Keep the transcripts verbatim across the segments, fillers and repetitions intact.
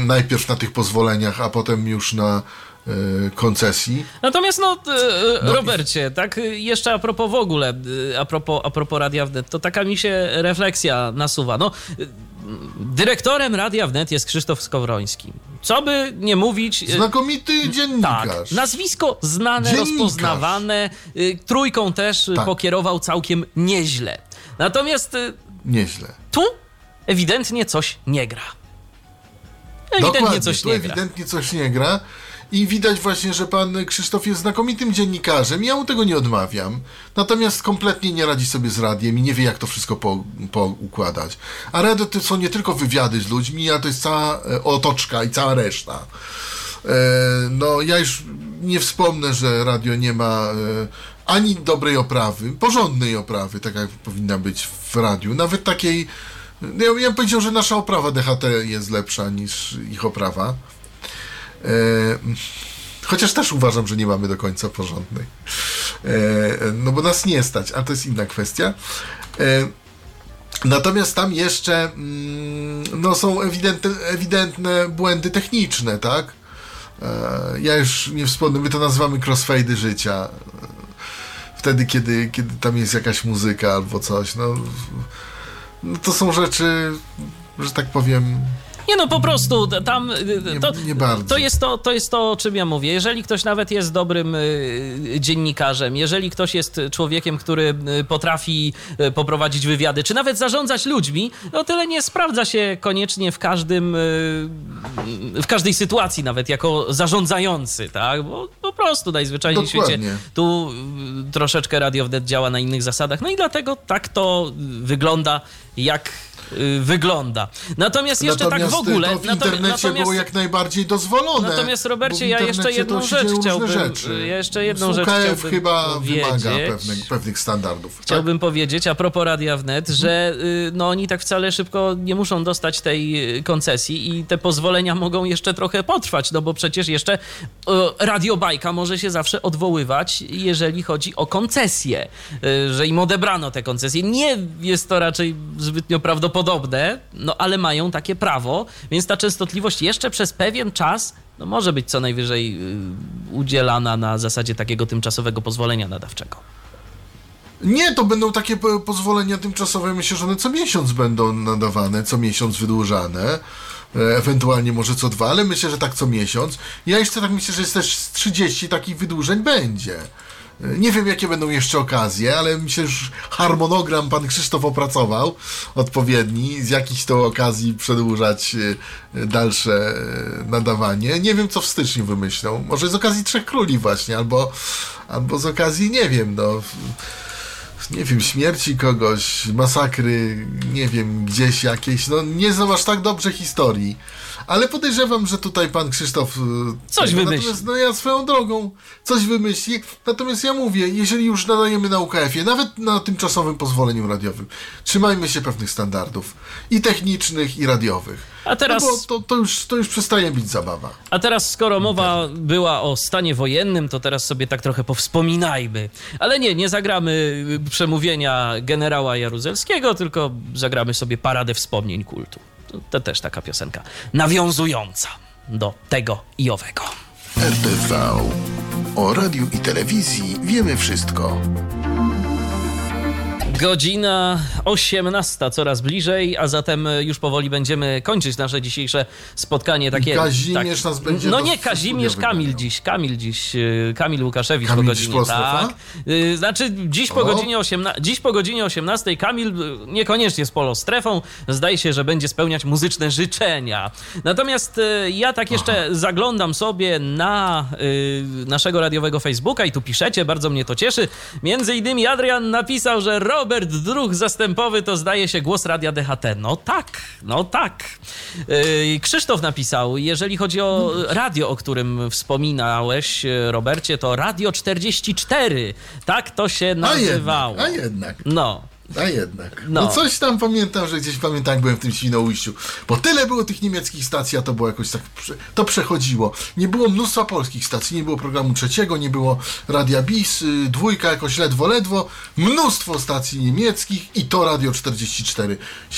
najpierw na tych pozwoleniach, a potem już na koncesji. Natomiast no, no Robercie, tak jeszcze a propos w ogóle, a propos, a propos Radia Wnet, to taka mi się refleksja nasuwa. No, dyrektorem Radia Wnet jest Krzysztof Skowroński. Co by nie mówić... Znakomity dziennikarz. Tak, nazwisko znane, dziennikarz. rozpoznawane, trójką też tak. pokierował całkiem nieźle. Natomiast nieźle. Tu ewidentnie coś nie gra. Ewidentnie Dokładnie, coś tu nie ewidentnie gra. coś nie gra. I widać właśnie, że pan Krzysztof jest znakomitym dziennikarzem. Ja mu tego nie odmawiam. Natomiast kompletnie nie radzi sobie z radiem i nie wie, jak to wszystko po, poukładać. A radio to są nie tylko wywiady z ludźmi, ale to jest cała otoczka i cała reszta. E, no, ja już nie wspomnę, że radio nie ma e, ani dobrej oprawy, porządnej oprawy, tak jak powinna być w radiu. Nawet takiej... Ja, ja bym powiedział, że nasza oprawa D H T jest lepsza niż ich oprawa. E, chociaż też uważam, że nie mamy do końca porządnej. E, no bo nas nie stać, a to jest inna kwestia. E, natomiast tam jeszcze mm, no są ewidentne, ewidentne błędy techniczne, tak? E, ja już nie wspomnę, my to nazywamy crossfade'y życia. Wtedy, kiedy, kiedy tam jest jakaś muzyka albo coś. No, no to są rzeczy, że tak powiem... Nie no, po prostu tam to, nie, nie bardzo. To, jest to, to jest to, o czym ja mówię. Jeżeli ktoś nawet jest dobrym y, dziennikarzem, jeżeli ktoś jest człowiekiem, który potrafi poprowadzić wywiady, czy nawet zarządzać ludźmi, no tyle nie sprawdza się koniecznie w każdym, y, w każdej sytuacji, nawet jako zarządzający, tak? Bo po prostu najzwyczajniej w świecie tu y, troszeczkę Radio Wnet działa na innych zasadach, no i dlatego tak to wygląda, jak wygląda. Natomiast jeszcze natomiast tak w ogóle... to w internecie natomiast, było jak najbardziej dozwolone. Natomiast Robercie, ja jeszcze jedną rzecz chciałbym... Rzeczy. Ja jeszcze jedną rzecz U K F chciałbym chyba powiedzieć. wymaga pewnych, pewnych standardów. Chciałbym tak? powiedzieć a propos Radia Wnet, że no, oni tak wcale szybko nie muszą dostać tej koncesji i te pozwolenia mogą jeszcze trochę potrwać, no bo przecież jeszcze Radio Bajka może się zawsze odwoływać, jeżeli chodzi o koncesję, że im odebrano te koncesje. Nie jest to raczej zbytnio prawdopodobne, podobne, no ale mają takie prawo, więc ta częstotliwość jeszcze przez pewien czas no może być co najwyżej yy, udzielana na zasadzie takiego tymczasowego pozwolenia nadawczego. Nie, to będą takie pozwolenia tymczasowe, myślę, że one co miesiąc będą nadawane, co miesiąc wydłużane, ewentualnie może co dwa, ale myślę, że tak co miesiąc. Ja jeszcze tak myślę, że jest też z trzydzieści takich wydłużeń będzie. Nie wiem, jakie będą jeszcze okazje, ale myślę, że harmonogram pan Krzysztof opracował odpowiedni, z jakichś to okazji przedłużać dalsze nadawanie. Nie wiem, co w styczniu wymyślą. Może z okazji Trzech Króli właśnie, albo, albo z okazji, nie wiem, no... nie wiem, śmierci kogoś, masakry, nie wiem, gdzieś jakieś, no nie znam aż tak dobrze historii, ale podejrzewam, że tutaj pan Krzysztof coś tego, wymyśli. Natomiast no ja swoją drogą coś wymyśli, natomiast ja mówię, jeżeli już nadajemy na U K F ie, nawet na tymczasowym pozwoleniu radiowym, trzymajmy się pewnych standardów i technicznych, i radiowych. A teraz, no bo to, to, już, to już przestaje być zabawa. A teraz, skoro mowa była o stanie wojennym, to teraz sobie tak trochę powspominajmy. Ale nie, nie zagramy przemówienia generała Jaruzelskiego, tylko zagramy sobie paradę wspomnień kultu. To, to też taka piosenka nawiązująca do tego i owego. R T V. O radiu i telewizji wiemy wszystko. Godzina osiemnasta, coraz bliżej, a zatem już powoli będziemy kończyć nasze dzisiejsze spotkanie. Takie, I Kazimierz tak, nas będzie... No nie Kazimierz, Kamil dziś, Kamil dziś, Kamil Łukaszewicz Kamil po godzinie, dziś tak. Znaczy dziś po, godzinie osiemnastej, dziś po godzinie osiemnastej Kamil niekoniecznie z Polostrefą, zdaje się, że będzie spełniać muzyczne życzenia. Natomiast ja tak jeszcze Aha. zaglądam sobie na y, naszego radiowego Facebooka i tu piszecie, bardzo mnie to cieszy. Między innymi Adrian napisał, że Robert Druch zastępowy to zdaje się głos Radia D H T. No tak, no tak. Yy, Krzysztof napisał, jeżeli chodzi o radio, o którym wspominałeś, Robercie, to Radio czterdzieści cztery. Tak to się nazywało. A jednak, a jednak. No. A jednak. No. no coś tam pamiętam, że gdzieś pamiętam, jak byłem w tym Świnoujściu. Bo tyle było tych niemieckich stacji, a to było jakoś tak... To przechodziło. Nie było mnóstwa polskich stacji, nie było programu trzeciego, nie było Radia Bis, y, dwójka jakoś ledwo, ledwo. Mnóstwo stacji niemieckich i to Radio czterdzieści cztery się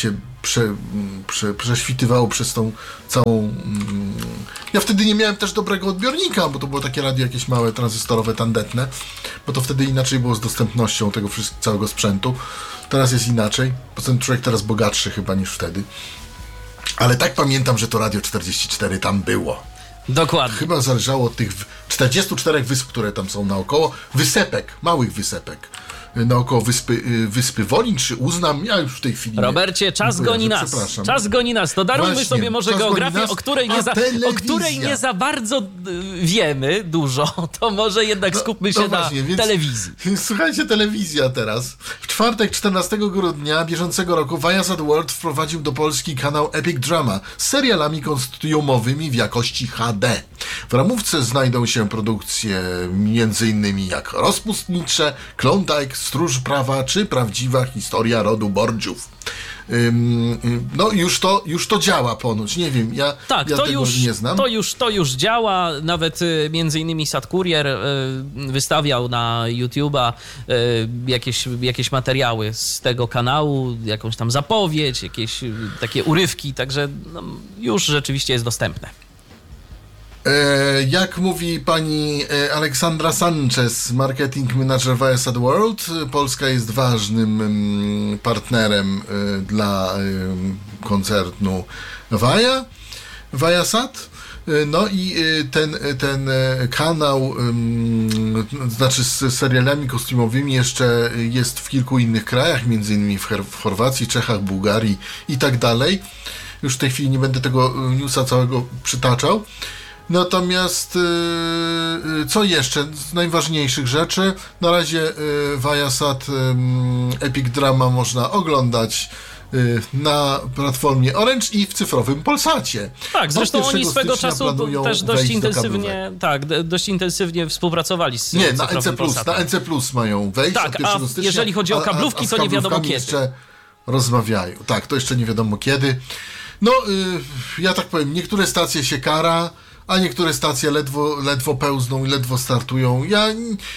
prze, prze, prześwitywało przez tą całą... Ja wtedy nie miałem też dobrego odbiornika, bo to było takie radio jakieś małe, tranzystorowe, tandetne, bo to wtedy inaczej było z dostępnością tego wszystkiego, całego sprzętu. Teraz jest inaczej. Poza tym człowiek teraz bogatszy chyba niż wtedy. Ale tak pamiętam, że to Radio czterdzieści cztery tam było. Dokładnie. Chyba zależało od tych czterdziestu czterech wysp, które tam są naokoło. Wysepek, małych wysepek. Naokoło wyspy, wyspy Wolin, czy Uznam, ja już w tej chwili... Robercie, czas goni nas. Czas goni nas. To darujmy Właśnie, sobie może geografię, o której, nie za, o której nie za bardzo wiemy dużo. To może jednak skupmy się no, no właśnie, na więc, telewizji. Słuchajcie, telewizja teraz. W czwartek, czternastego grudnia bieżącego roku Viasat World wprowadził do Polski kanał Epic Drama z serialami kostiumowymi w jakości H D. W ramówce znajdą się produkcje między innymi jak Rozpustnicze, Klondike, Stróż Prawa czy Prawdziwa historia rodu Borgiów. Ym, no już to, już to działa ponoć, nie wiem, ja, tak, ja to tego już, nie znam. To już, to już działa, nawet y, między innymi Sad Courier y, wystawiał na YouTube'a y, jakieś, jakieś materiały z tego kanału, jakąś tam zapowiedź, jakieś y, takie urywki, także no, już rzeczywiście jest dostępne. Jak mówi pani Aleksandra Sanchez, marketing manager Viasat World, Polska jest ważnym partnerem dla koncernu Vaja, Viasat. No i ten, ten kanał, znaczy z serialami kostiumowymi jeszcze jest w kilku innych krajach, między innymi w Chorwacji, Czechach, Bułgarii i tak dalej. Już w tej chwili nie będę tego newsa całego przytaczał. Natomiast yy, co jeszcze z najważniejszych rzeczy? Na razie yy, Viasat yy, Epic Drama można oglądać yy, na platformie Orange i w cyfrowym Polsacie. Tak, zresztą oni swego czasu też dość intensywnie, tak, dość intensywnie współpracowali z Nie, na N C plus, Polsatem. na N C plus mają wejść. Tak, a stycznia, jeżeli chodzi o kablówki, a, a to nie wiadomo kiedy. Jeszcze rozmawiają. Tak, to jeszcze nie wiadomo kiedy. No, yy, ja tak powiem, niektóre stacje się kara, a niektóre stacje ledwo, ledwo pełzną i ledwo startują. Ja,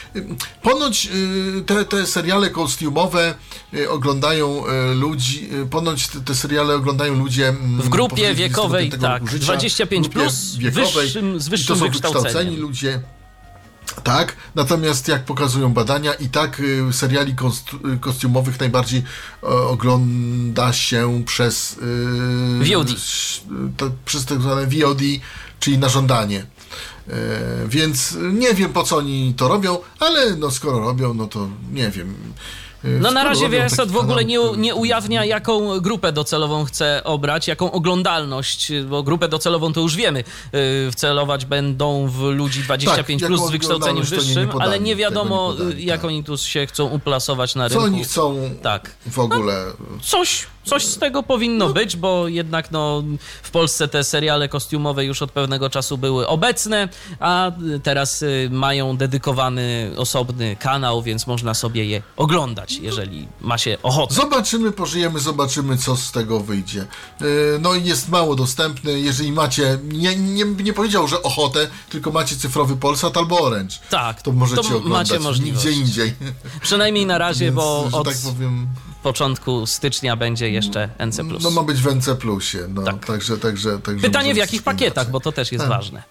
ponoć te, te seriale kostiumowe oglądają ludzi, ponoć te, te seriale oglądają ludzie w grupie wiekowej, tak, życia, dwadzieścia pięć plus, wiekowej, wyższym, z wyższym to są wykształceniem. wykształceni ludzie. Tak, natomiast jak pokazują badania, i tak y, seriali kostu- kostiumowych najbardziej y, ogląda się przez y, V O D. To, przez tak zwane V O D, czyli na żądanie. Y, więc nie wiem, po co oni to robią, ale no skoro robią, no to nie wiem. No na razie Viasat w ogóle nie, nie ujawnia, jaką grupę docelową chce obrać, jaką oglądalność, bo grupę docelową to już wiemy. Yy, wcelować będą w ludzi dwadzieścia pięć plus z wykształceniem wyższym, nie, nie ale nie wiadomo, nie podali, jak tak. oni tu się chcą uplasować na rynku. Co oni chcą tak. w ogóle... No, coś, coś z tego powinno no. być, bo jednak no, w Polsce te seriale kostiumowe już od pewnego czasu były obecne, a teraz y, mają dedykowany osobny kanał, więc można sobie je oglądać, jeżeli ma się ochotę. Zobaczymy, pożyjemy, zobaczymy, co z tego wyjdzie. No i jest mało dostępny. Jeżeli macie, nie, nie, nie powiedział, że ochotę, tylko macie cyfrowy Polsat albo Orange. Tak, to możecie to oglądać macie możliwość. Nigdzie indziej. Przynajmniej na razie, Więc, bo od tak powiem, początku stycznia będzie jeszcze N C plus. No ma być w N C plusie. No, tak. także, także, także Pytanie w jakich pakietach, bo to też jest tak. ważne.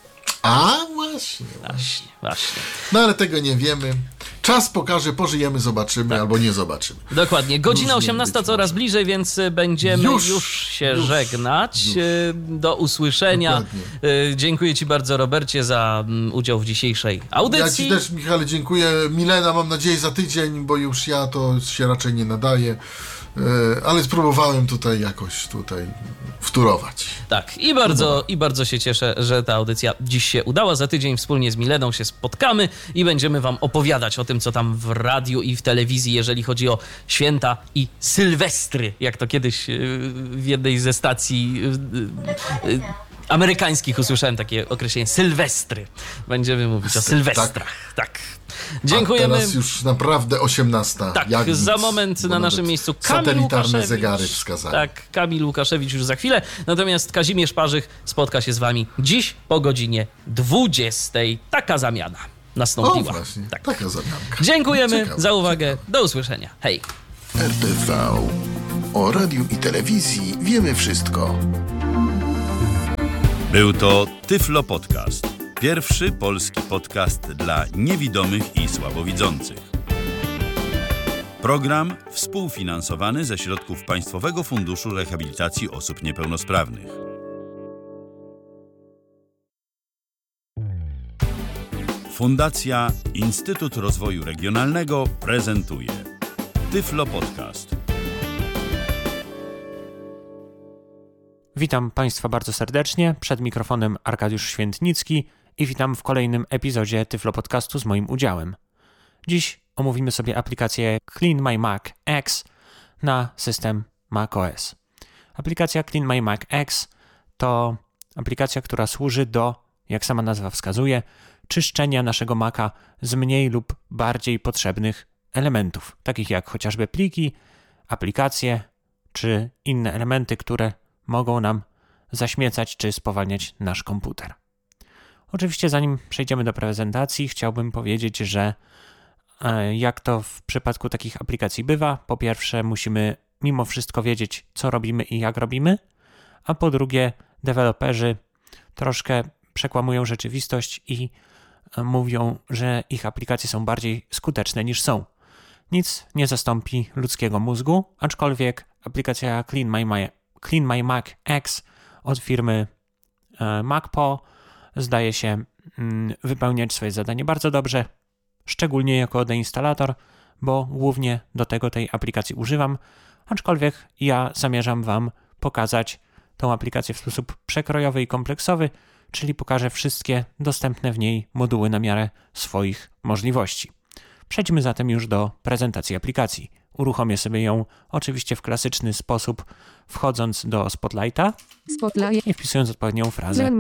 A, właśnie. Właśnie, właśnie. No ale tego nie wiemy. Czas pokaże, pożyjemy, zobaczymy, tak. albo nie zobaczymy. Dokładnie. Godzina osiemnasta coraz bliżej, więc będziemy już, już się już, żegnać. Już. Do usłyszenia. Dokładnie. Dziękuję Ci bardzo, Robercie, za udział w dzisiejszej audycji. Ja Ci też, Michale, dziękuję. Milena, mam nadzieję, za tydzień, bo już ja to się raczej nie nadaję. Ale spróbowałem tutaj jakoś tutaj wturować. Tak, i bardzo, i bardzo się cieszę, że ta audycja dziś się udała. Za tydzień wspólnie z Mileną się spotkamy i będziemy wam opowiadać o tym, co tam w radiu i w telewizji, jeżeli chodzi o święta i sylwestry, jak to kiedyś w jednej ze stacji amerykańskich usłyszałem takie określenie, sylwestry. Będziemy mówić o sylwestrach. Tak. tak. Dziękujemy. A teraz już naprawdę osiemnasta. Tak, jak za nic, moment na naszym miejscu Kamil satelitarne Łukaszewicz. zegary wskazane. Tak, Kamil Łukaszewicz już za chwilę. Natomiast Kazimierz Parzych spotka się z wami dziś po godzinie dwudziestej. Taka zamiana nastąpiła. O, właśnie, tak. taka zamianka. Dziękujemy ciekawe, za uwagę. ciekawe. Do usłyszenia. Hej. R T V O radiu i telewizji wiemy wszystko. Był to Tyflo Podcast. Pierwszy polski podcast dla niewidomych i słabowidzących. Program współfinansowany ze środków Państwowego Funduszu Rehabilitacji Osób Niepełnosprawnych. Fundacja Instytut Rozwoju Regionalnego prezentuje Tyflo Podcast. Witam Państwa bardzo serdecznie, przed mikrofonem Arkadiusz Świętnicki i witam w kolejnym epizodzie Tyflo Podcastu z moim udziałem. Dziś omówimy sobie aplikację Clean My Mac X na system macOS. Aplikacja Clean My Mac X to aplikacja, która służy do, jak sama nazwa wskazuje, czyszczenia naszego Maca z mniej lub bardziej potrzebnych elementów, takich jak chociażby pliki, aplikacje czy inne elementy, które mogą nam zaśmiecać czy spowalniać nasz komputer. Oczywiście zanim przejdziemy do prezentacji, chciałbym powiedzieć, że jak to w przypadku takich aplikacji bywa, po pierwsze musimy mimo wszystko wiedzieć, co robimy i jak robimy, a po drugie deweloperzy troszkę przekłamują rzeczywistość i mówią, że ich aplikacje są bardziej skuteczne niż są. Nic nie zastąpi ludzkiego mózgu, aczkolwiek aplikacja Clean My, My, Clean My Mac X od firmy MacPo zdaje się wypełniać swoje zadanie bardzo dobrze, szczególnie jako deinstalator, bo głównie do tego tej aplikacji używam, aczkolwiek ja zamierzam Wam pokazać tą aplikację w sposób przekrojowy i kompleksowy, czyli pokażę wszystkie dostępne w niej moduły na miarę swoich możliwości. Przejdźmy zatem już do prezentacji aplikacji. Uruchomię sobie ją oczywiście w klasyczny sposób, wchodząc do Spotlighta Spotlight. i wpisując odpowiednią frazę.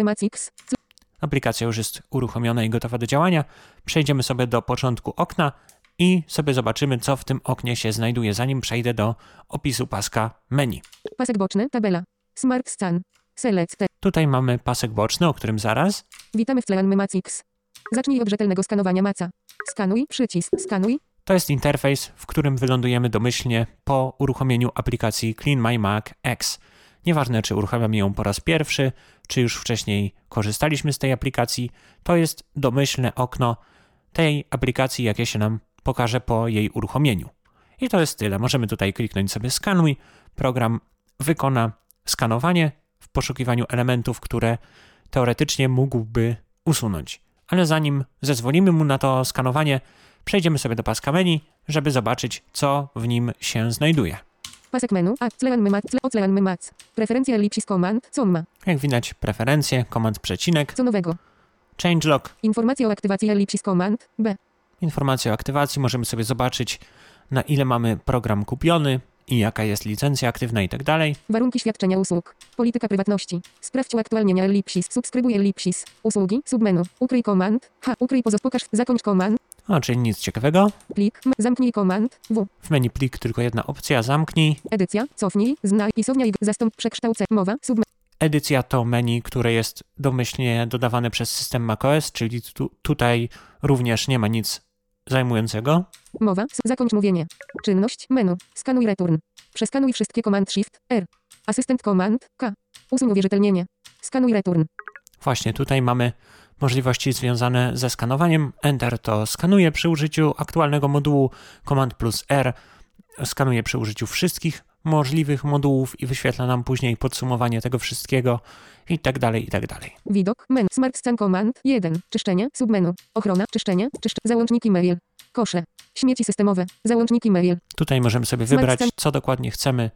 Aplikacja już jest uruchomiona i gotowa do działania. Przejdziemy sobie do początku okna i sobie zobaczymy, co w tym oknie się znajduje, zanim przejdę do opisu paska menu. Pasek boczny, tabela. Smart Scan. Select. Tutaj mamy pasek boczny, o którym zaraz. Witamy w tle Mac X. Zacznij od rzetelnego skanowania maca. Skanuj, przycisk, skanuj. To jest interfejs, w którym wylądujemy domyślnie po uruchomieniu aplikacji Clean My Mac X. Nieważne, czy uruchamiamy ją po raz pierwszy, czy już wcześniej korzystaliśmy z tej aplikacji, to jest domyślne okno tej aplikacji, jakie się nam pokaże po jej uruchomieniu. I to jest tyle. Możemy tutaj kliknąć sobie skanuj. Program wykona skanowanie w poszukiwaniu elementów, które teoretycznie mógłby usunąć. Ale zanim zezwolimy mu na to skanowanie, przejdziemy sobie do paska menu, żeby zobaczyć, co w nim się znajduje. Pasek menu, a tle mac, tle tle mac. Preferencje ellipsis command, co ma. Jak widać, preferencje, komand przecinek, Co nowego. changelog, Informacje o aktywacji ellipsis command, B. informacje o aktywacji, możemy sobie zobaczyć, na ile mamy program kupiony i jaka jest licencja aktywna i tak dalej. Warunki świadczenia usług. Polityka prywatności. Sprawdź uaktualnienia ellipsis. Subskrybuj ellipsis. Usługi. Submenu. Ukryj komand. H. Ukryj pozost. Pokaż. Zakończ komand. O, czyli nic ciekawego. Plik. M. Zamknij komand. W. W menu plik tylko jedna opcja, zamknij. Edycja. Cofnij. Znaj. Pisownia i zastąp. Przekształcę. Mowa. Submenu. Edycja to menu, które jest domyślnie dodawane przez system macOS, czyli tu, tutaj również nie ma nic zajmującego. Mowa. Zakończ mówienie. Czynność. Menu. Skanuj return. Przeskanuj wszystkie komand Shift. R. Asystent komand. K. Usuń uwierzytelnienie. Skanuj return. Właśnie tutaj mamy możliwości związane ze skanowaniem. Enter to skanuje przy użyciu aktualnego modułu. Command plus R skanuje przy użyciu wszystkich możliwych modułów i wyświetla nam później podsumowanie tego wszystkiego i tak dalej, i tak dalej. Widok. Menu. Smart Scan Command. jeden. Czyszczenie. Submenu. Ochrona. Czyszczenie. Czyszcz. Załączniki mail. Kosze. Śmieci systemowe. Załączniki mail. Tutaj możemy sobie Smart wybrać, Scan. co dokładnie chcemy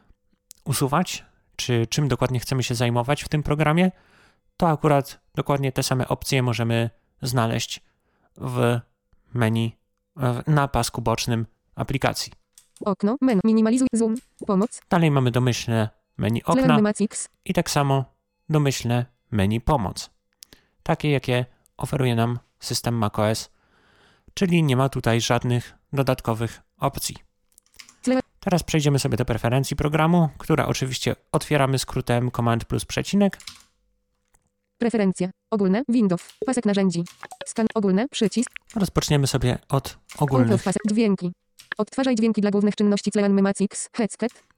usuwać, czy czym dokładnie chcemy się zajmować w tym programie. To akurat dokładnie te same opcje możemy znaleźć w menu w- na pasku bocznym aplikacji. Okno. Menu. Minimalizuj. Zoom. Pomoc. Dalej mamy domyślne menu Tle okna Mac X. i tak samo domyślne menu pomoc. Takie, jakie oferuje nam system macOS, czyli nie ma tutaj żadnych dodatkowych opcji. Tle. Teraz przejdziemy sobie do preferencji programu, która oczywiście otwieramy skrótem Command plus przecinek. Preferencje. Ogólne. Windows. Pasek narzędzi. Skan. Ogólne. Przycisk. Rozpoczniemy sobie od Control ogólnych. pasek. Dźwięki. Odtwarzaj dźwięki dla głównych czynności Clean Mac X. Headset.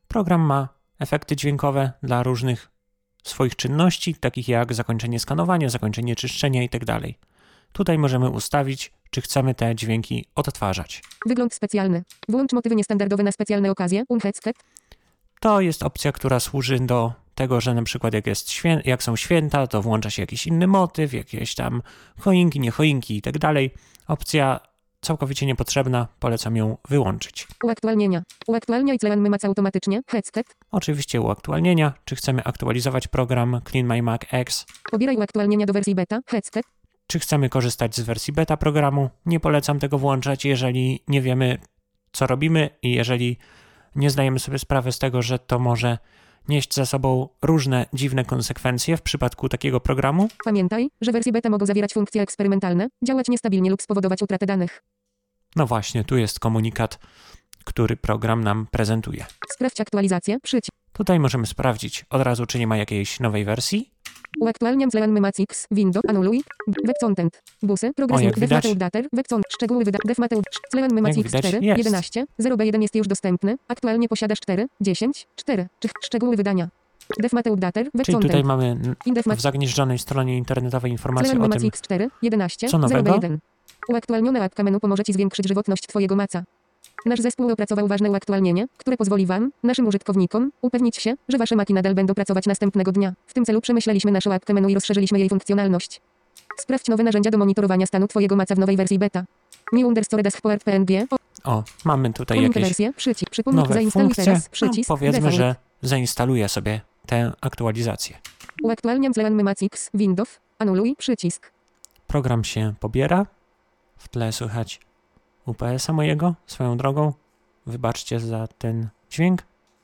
Program ma efekty dźwiękowe dla różnych swoich czynności, takich jak zakończenie skanowania, zakończenie czyszczenia itd. Tutaj możemy ustawić, czy chcemy te dźwięki odtwarzać. Wygląd specjalny. Włącz motywy niestandardowe na specjalne okazje. Unheadsket. To jest opcja, która służy do tego, że na przykład jak, jest świę- jak są święta, to włącza się jakiś inny motyw, jakieś tam choinki, nie choinki i tak dalej. Opcja całkowicie niepotrzebna, polecam ją wyłączyć. Uaktualnienia. Uaktualniaj Clean My Mac automatycznie. Headset. Oczywiście uaktualnienia, czy chcemy aktualizować program Clean My Mac X, Pobieraj uaktualnienia do wersji beta. Headset. czy chcemy korzystać z wersji beta programu. Nie polecam tego włączać, jeżeli nie wiemy, co robimy i jeżeli nie zdajemy sobie sprawy z tego, że to może nieść za sobą różne dziwne konsekwencje w przypadku takiego programu. Pamiętaj, że wersje beta mogą zawierać funkcje eksperymentalne, działać niestabilnie lub spowodować utratę danych. No właśnie, tu jest komunikat, który program nam prezentuje. Sprawdź aktualizację. Przycisk. Tutaj możemy sprawdzić od razu, czy nie ma jakiejś nowej wersji. Uaktualniam Clean My Mac X. Windows. Anuluj. Web content. Busy. Progress. O, jak Def widać- Mateu Dater. Web content. Szczegóły wyda. Def Mateu. Clean My Mac Jak X widać, cztery. jest. jedenaście. zero B jeden jest już dostępny. Aktualnie posiadasz cztery. dziesięć. cztery. Czy szczegóły wydania. Def Mateu Dater. Web Czyli tutaj content. mamy n- Indef w zagnieżdżonej stronie internetowej informacje Clean My o Mac tym, X cztery. jedenaście. co nowego? zero B jeden. Uaktualniona apka menu pomoże Ci zwiększyć żywotność Twojego maca. Nasz zespół opracował ważne uaktualnienie, które pozwoli Wam, naszym użytkownikom, upewnić się, że Wasze maki nadal będą pracować następnego dnia. W tym celu przemyśleliśmy naszą apkę menu i rozszerzyliśmy jej funkcjonalność. Sprawdź nowe narzędzia do monitorowania stanu Twojego maca w nowej wersji beta. New Understore Dashboard P N G. O, mamy tutaj Pomnik jakieś wersję, przycisk, przypomnij, nowe zainstaluj funkcje. teraz, No, przycisk, powiedzmy, default. że zainstaluję sobie tę aktualizację. Uaktualniam Clean My Mac X, Windows, anuluj, przycisk. Program się pobiera. W tle słychać U P S a mojego, swoją drogą. Wybaczcie za ten dźwięk.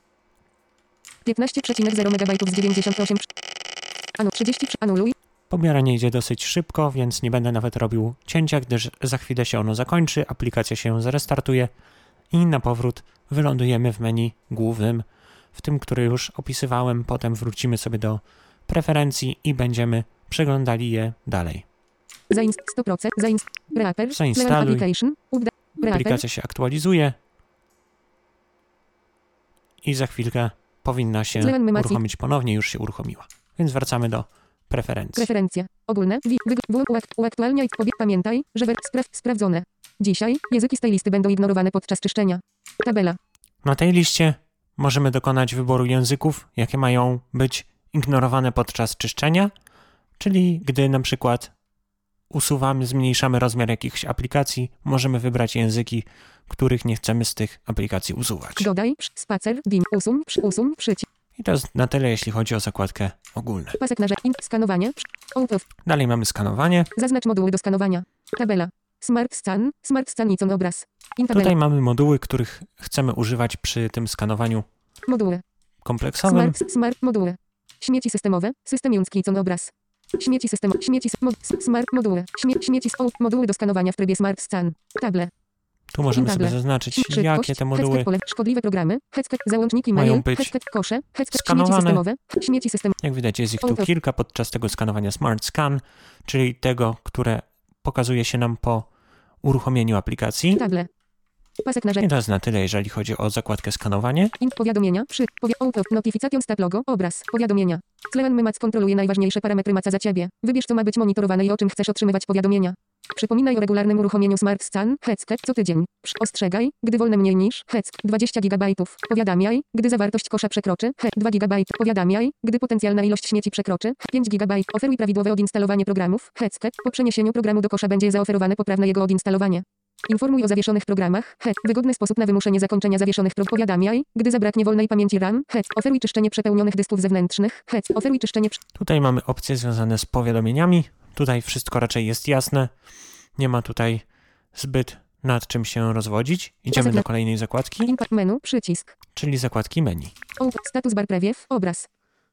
piętnaście przecinek zero megabajtów z dziewięćdziesiąt osiem. Anu, trzydzieści, anuluj. Pobieranie idzie dosyć szybko, więc nie będę nawet robił cięcia, gdyż za chwilę się ono zakończy, aplikacja się zrestartuje i na powrót wylądujemy w menu głównym, w tym, który już opisywałem. Potem wrócimy sobie do preferencji i będziemy przeglądali je dalej. Zainst sto procent. Zainst Reaper. Zainstaluj. Clean Application. Upda Reaper. Aplikacja się aktualizuje i za chwilkę powinna się Clean My Mac uruchomić ponownie, już się uruchomiła. Więc wracamy do preferencji. Preferencje. Ogólne. Wi- wyg- włą- uak- Uaktualniaj. Pobie- Pamiętaj, że wer- spra- sprawdzone. Dzisiaj języki z tej listy będą ignorowane podczas czyszczenia. Tabela. Na tej liście możemy dokonać wyboru języków, jakie mają być ignorowane podczas czyszczenia, czyli gdy na przykład usuwamy, zmniejszamy rozmiar jakichś aplikacji, możemy wybrać języki, których nie chcemy z tych aplikacji usuwać. Dodaj. Psz, spacer. Dim. Usuń. Psz, usuń. Przycisk. I to jest na tyle, jeśli chodzi o zakładkę ogólne. Pasek narzędzi. Skanowanie. Psz, out of. Dalej mamy skanowanie. Zaznacz moduły do skanowania. Tabela. Smart Scan. Smart Scan Icon obraz. In tabela. Tutaj mamy moduły, których chcemy używać przy tym skanowaniu Moduły. kompleksowym. Smart, smart moduły. Śmieci systemowe. System Junski Icon obraz. Śmieci system. Śmieci sy- mod, s- smart moduły. Śmie, śmieci s- o, moduły do skanowania w trybie Smart Scan. Table. Tu możemy sobie Table. zaznaczyć, Szybkość, jakie te moduły headset pole, szkodliwe programy, headset, załączniki mają mail, być headset, kosze, headset, skanowane. śmieci systemowe, śmieci system, Jak widać, jest ich tu Auto. kilka podczas tego skanowania Smart Scan, czyli tego, które pokazuje się nam po uruchomieniu aplikacji. table. Pasek I narzędzi, to jest na tyle, jeżeli chodzi o zakładkę skanowanie. int powiadomienia, przy, powie, auto, notification step logo, obraz, powiadomienia. Clean My Mac kontroluje najważniejsze parametry maca za Ciebie. Wybierz, co ma być monitorowane i o czym chcesz otrzymywać powiadomienia. Przypominaj o regularnym uruchomieniu Smart Scan, headset, co tydzień. Psz, ostrzegaj, gdy wolne mniej niż, headset, dwadzieścia gigabajtów. Powiadamiaj, gdy zawartość kosza przekroczy, he, dwa gigabajty. Powiadamiaj, gdy potencjalna ilość śmieci przekroczy, pięć gigabajtów. Oferuj prawidłowe odinstalowanie programów, headset. Po przeniesieniu programu do kosza będzie zaoferowane poprawne jego odinstalowanie. Informuj o zawieszonych programach, head. Wygodny sposób na wymuszenie zakończenia zawieszonych programów. Powiadamiaj, gdy zabraknie wolnej pamięci RAM, head. Oferuj czyszczenie przepełnionych dysków zewnętrznych, head. Oferuj czyszczenie przy... Tutaj mamy opcje związane z powiadomieniami. Tutaj wszystko raczej jest jasne. Nie ma tutaj zbyt nad czym się rozwodzić. Idziemy do kolejnej zakładki, Impact menu, przycisk. czyli zakładki menu. O, status bar preview, obraz.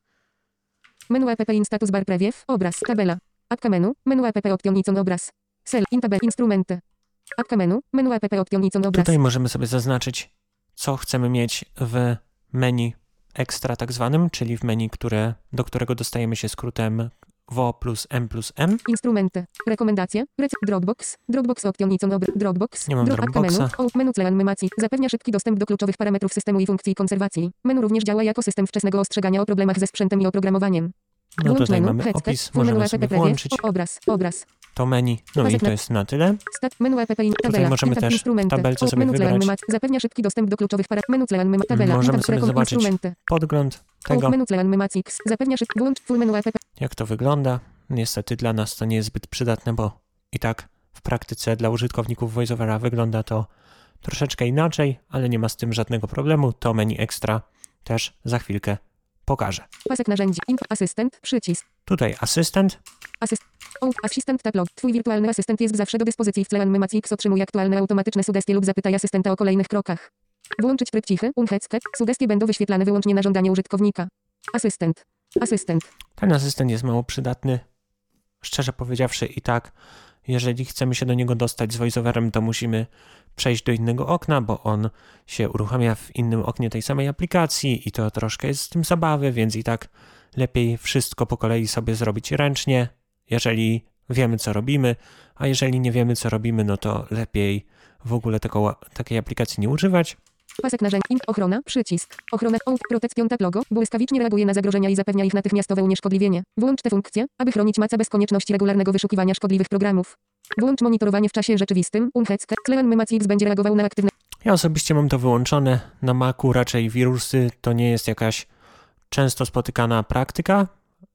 Menu app in status bar preview, obraz, tabela. Apka menu, menu app option icon obraz. Cell, in tabel, instrumenty. Apka menu, menu app option icon obraz. Tutaj możemy sobie zaznaczyć, co chcemy mieć w menu ekstra tak zwanym, czyli w menu, które, do którego dostajemy się skrótem W plus M plus M. Instrumenty. Rekomendacje. Rec- Dropbox. Dropbox Option Icon Obr- Dropbox. Nie mam Drop- Dropboxa. Menu. O, menu Clean Memacji. Zapewnia szybki dostęp do kluczowych parametrów systemu i funkcji konserwacji. Menu również działa jako system wczesnego ostrzegania o problemach ze sprzętem i oprogramowaniem. No Włącz tutaj menu, mamy headset, opis, full menu możemy app sobie preview, włączyć o, obraz, obraz, to menu. No i to jest na tyle. stat, menu app, tabela, możemy intab, też w instrumenty, tabelce o, sobie menu Clean wybrać. Memacji. Zapewnia szybki dostęp do kluczowych parametrów. Menu Clean Memacji, tabela, Możemy intab, sobie rekom- zobaczyć instrumenty. podgląd O, tego, menu Clean Memacji. Zapewnia szybki, włącz full menu app. jak to wygląda. Niestety dla nas to nie jest zbyt przydatne, bo i tak w praktyce dla użytkowników VoiceOvera wygląda to troszeczkę inaczej, ale nie ma z tym żadnego problemu. To menu ekstra też za chwilkę pokażę. Pasek narzędzi, info, asystent, przycisk. Tutaj asystent. Asyst. O, asystent tablog. Twój wirtualny asystent jest zawsze do dyspozycji w tle Memacji X. Otrzymuj aktualne automatyczne sugestie lub zapytaj asystenta o kolejnych krokach. Włączyć tryb cichy, unhetzke. Sugestie będą wyświetlane wyłącznie na żądanie użytkownika. Asystent. Asystent. Ten asystent jest mało przydatny. Szczerze powiedziawszy i tak, jeżeli chcemy się do niego dostać z VoiceOverem, to musimy przejść do innego okna, bo on się uruchamia w innym oknie tej samej aplikacji i to troszkę jest z tym zabawy, więc i tak lepiej wszystko po kolei sobie zrobić ręcznie, jeżeli wiemy, co robimy, a jeżeli nie wiemy, co robimy, no to lepiej w ogóle tego, takiej aplikacji nie używać. Pasek narzędzi, inf, ochrona, przycisk. Ochrona, o, protekcjon tap logo, błyskawicznie reaguje na zagrożenia i zapewnia ich natychmiastowe unieszkodliwienie. Włącz tę funkcję, aby chronić macę bez konieczności regularnego wyszukiwania szkodliwych programów. Włącz monitorowanie w czasie rzeczywistym, unhetzke. Clean Memacji X będzie reagował na aktywne... Ja osobiście mam to wyłączone. Na Macu raczej wirusy to nie jest jakaś często spotykana praktyka,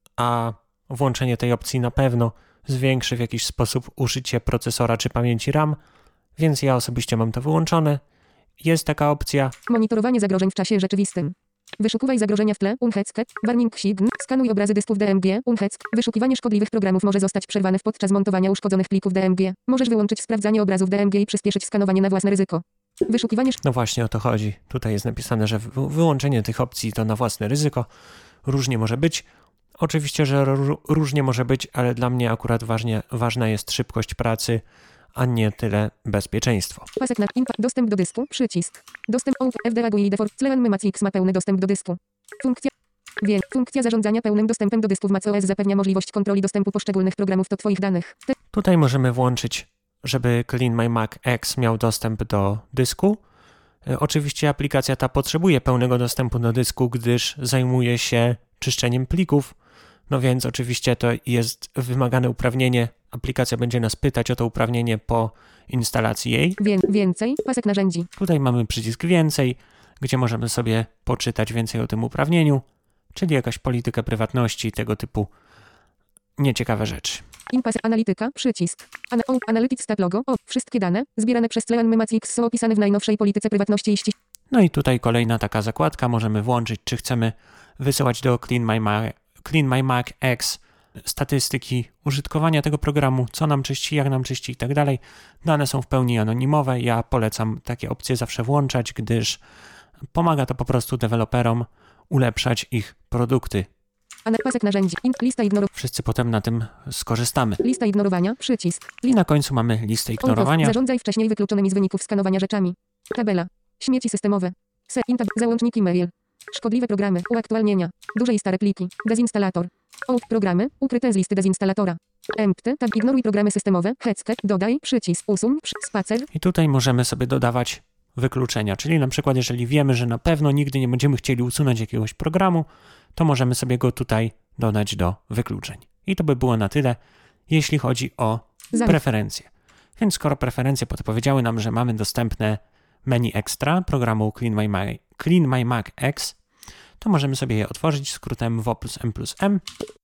a włączenie tej opcji na pewno zwiększy w jakiś sposób użycie procesora czy pamięci RAM, więc ja osobiście mam to wyłączone. Jest taka opcja. Monitorowanie zagrożeń w czasie rzeczywistym. Wyszukuwaj zagrożenia w tle, unhetzke. Warning sign. Skanuj obrazy dysków D M G, unhetzke. Wyszukiwanie szkodliwych programów może zostać przerwane podczas montowania uszkodzonych plików D M G. Możesz wyłączyć sprawdzanie obrazów D M G i przyspieszyć skanowanie na własne ryzyko. Wyszukiwanie... No właśnie o to chodzi. Tutaj jest napisane, że wy- wyłączenie tych opcji to na własne ryzyko. Różnie może być. Oczywiście, że r- różnie może być, ale dla mnie akurat ważnie, ważna jest szybkość pracy, a nie tyle bezpieczeństwo. Pasek na impa, dostęp do dysku, przycisk. Dostęp O F D A G U I default. Clean Memacji X ma pełny dostęp do dysku. Funkcja. Wie, funkcja zarządzania pełnym dostępem do dysku w macOS zapewnia możliwość kontroli dostępu poszczególnych programów do Twoich danych. Te... Tutaj możemy włączyć, żeby Clean My Mac X miał dostęp do dysku. E, Oczywiście aplikacja ta potrzebuje pełnego dostępu do dysku, gdyż zajmuje się czyszczeniem plików. No więc oczywiście to jest wymagane uprawnienie. Aplikacja będzie nas pytać o to uprawnienie po instalacji jej. Wie, więcej, pasek narzędzi. Tutaj mamy przycisk więcej, gdzie możemy sobie poczytać więcej o tym uprawnieniu, czyli jakaś politykę prywatności, tego typu nieciekawe rzeczy. Impas analityka, przycisk. Ana, o, Analytics tab logo. O, wszystkie dane zbierane przez Clean Memacji X są opisane w najnowszej polityce prywatności i ściś. No i tutaj kolejna taka zakładka, możemy włączyć, czy chcemy wysyłać do Clean My Mac, Clean My Mac X statystyki użytkowania tego programu, co nam czyści, jak nam czyści i tak dalej. Dane są w pełni anonimowe. Ja polecam takie opcje zawsze włączać, gdyż pomaga to po prostu deweloperom ulepszać ich produkty. Ana, pasek narzędzi. In, lista ignorowania. Wszyscy potem na tym skorzystamy. Lista ignorowania, przycisk. I na końcu mamy listę Off, ignorowania. zarządzaj wcześniej wykluczonymi z wyników skanowania rzeczami. Tabela. Śmieci systemowe. Se, intab, załączniki mail. Szkodliwe programy, uaktualnienia. Duże i stare pliki. Dezinstalator. O, programy, ukryte z listy dezinstalatora. Empty, tab, ignoruj programy systemowe. Hetzke, dodaj, przycisk, usuń, przy, spacer. I tutaj możemy sobie dodawać wykluczenia, czyli na przykład jeżeli wiemy, że na pewno nigdy nie będziemy chcieli usunąć jakiegoś programu, to możemy sobie go tutaj dodać do wykluczeń. I to by było na tyle, jeśli chodzi o Zamów. preferencje. Więc skoro preferencje podpowiedziały nam, że mamy dostępne menu extra programu Clean My, Mac, Clean My Mac X, to możemy sobie je otworzyć skrótem W plus M plus M.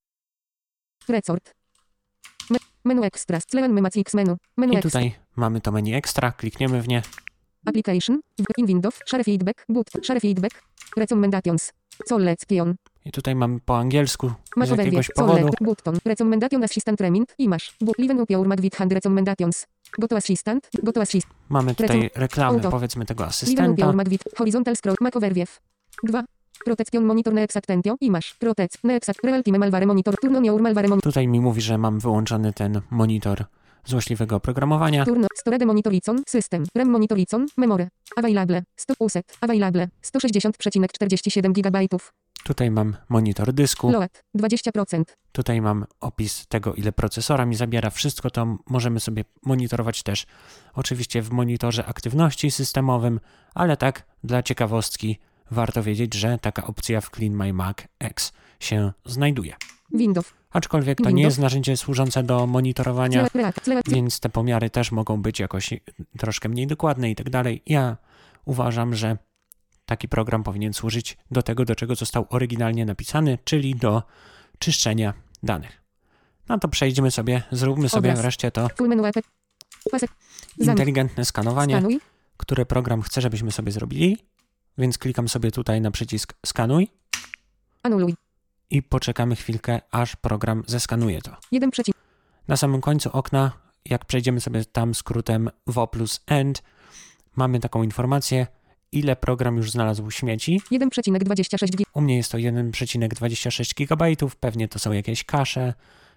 Resort. Me, menu extras. Clean Memacji X menu. Menu I extra. tutaj mamy to menu extra, klikniemy w nie. Application. In Windows. Share feedback. Boot. Share feedback. Recommendations. Selection. I tutaj mamy po angielsku z Masz jakiegoś overview. powodu. Select. Button. Recommendation assistant remint. I masz. Liven up your Mac with hand recommendations. Go to assistant. Go to assist. Mamy tutaj reklamę, Auto. powiedzmy, tego Liven up asystenta. your Mac with horizontal scroll. Mac overview. dwa. Protection monitor neexactentio. I masz. Protect. Neexact. Real time malware monitor. Turn on your malware monitor. Tutaj mi mówi, że mam wyłączony ten monitor złośliwego oprogramowania. Turn. Storage monitoricon. System. RAM monitoricon. Memory. Available. sto uset. Available. sto sześćdziesiąt przecinek czterdzieści siedem gigabajtów. Tutaj mam monitor dysku. Load dwadzieścia procent. Tutaj mam opis tego, ile procesora mi zabiera. Wszystko to możemy sobie monitorować też oczywiście w monitorze aktywności systemowym, ale tak dla ciekawostki warto wiedzieć, że taka opcja w Clean My Mac X się znajduje. Windows. Aczkolwiek to Windows. nie jest narzędzie służące do monitorowania, Clear, clear, więc te pomiary też mogą być jakoś troszkę mniej dokładne i tak dalej. Ja uważam, że taki program powinien służyć do tego, do czego został oryginalnie napisany, czyli do czyszczenia danych. No to przejdźmy sobie, zróbmy sobie Obraz. wreszcie to Full menu app. Pasek. Zamknij. inteligentne skanowanie, Skanuj. które program chce, żebyśmy sobie zrobili. Więc klikam sobie tutaj na przycisk skanuj Anuluj. i poczekamy chwilkę, aż program zeskanuje to. jeden przecinek. Na samym końcu okna, jak przejdziemy sobie tam skrótem W O plus END, mamy taką informację, ile program już znalazł śmieci. jeden przecinek dwadzieścia sześć giga. U mnie jest to jeden przecinek dwadzieścia sześć gigabajtów, pewnie to są jakieś cache.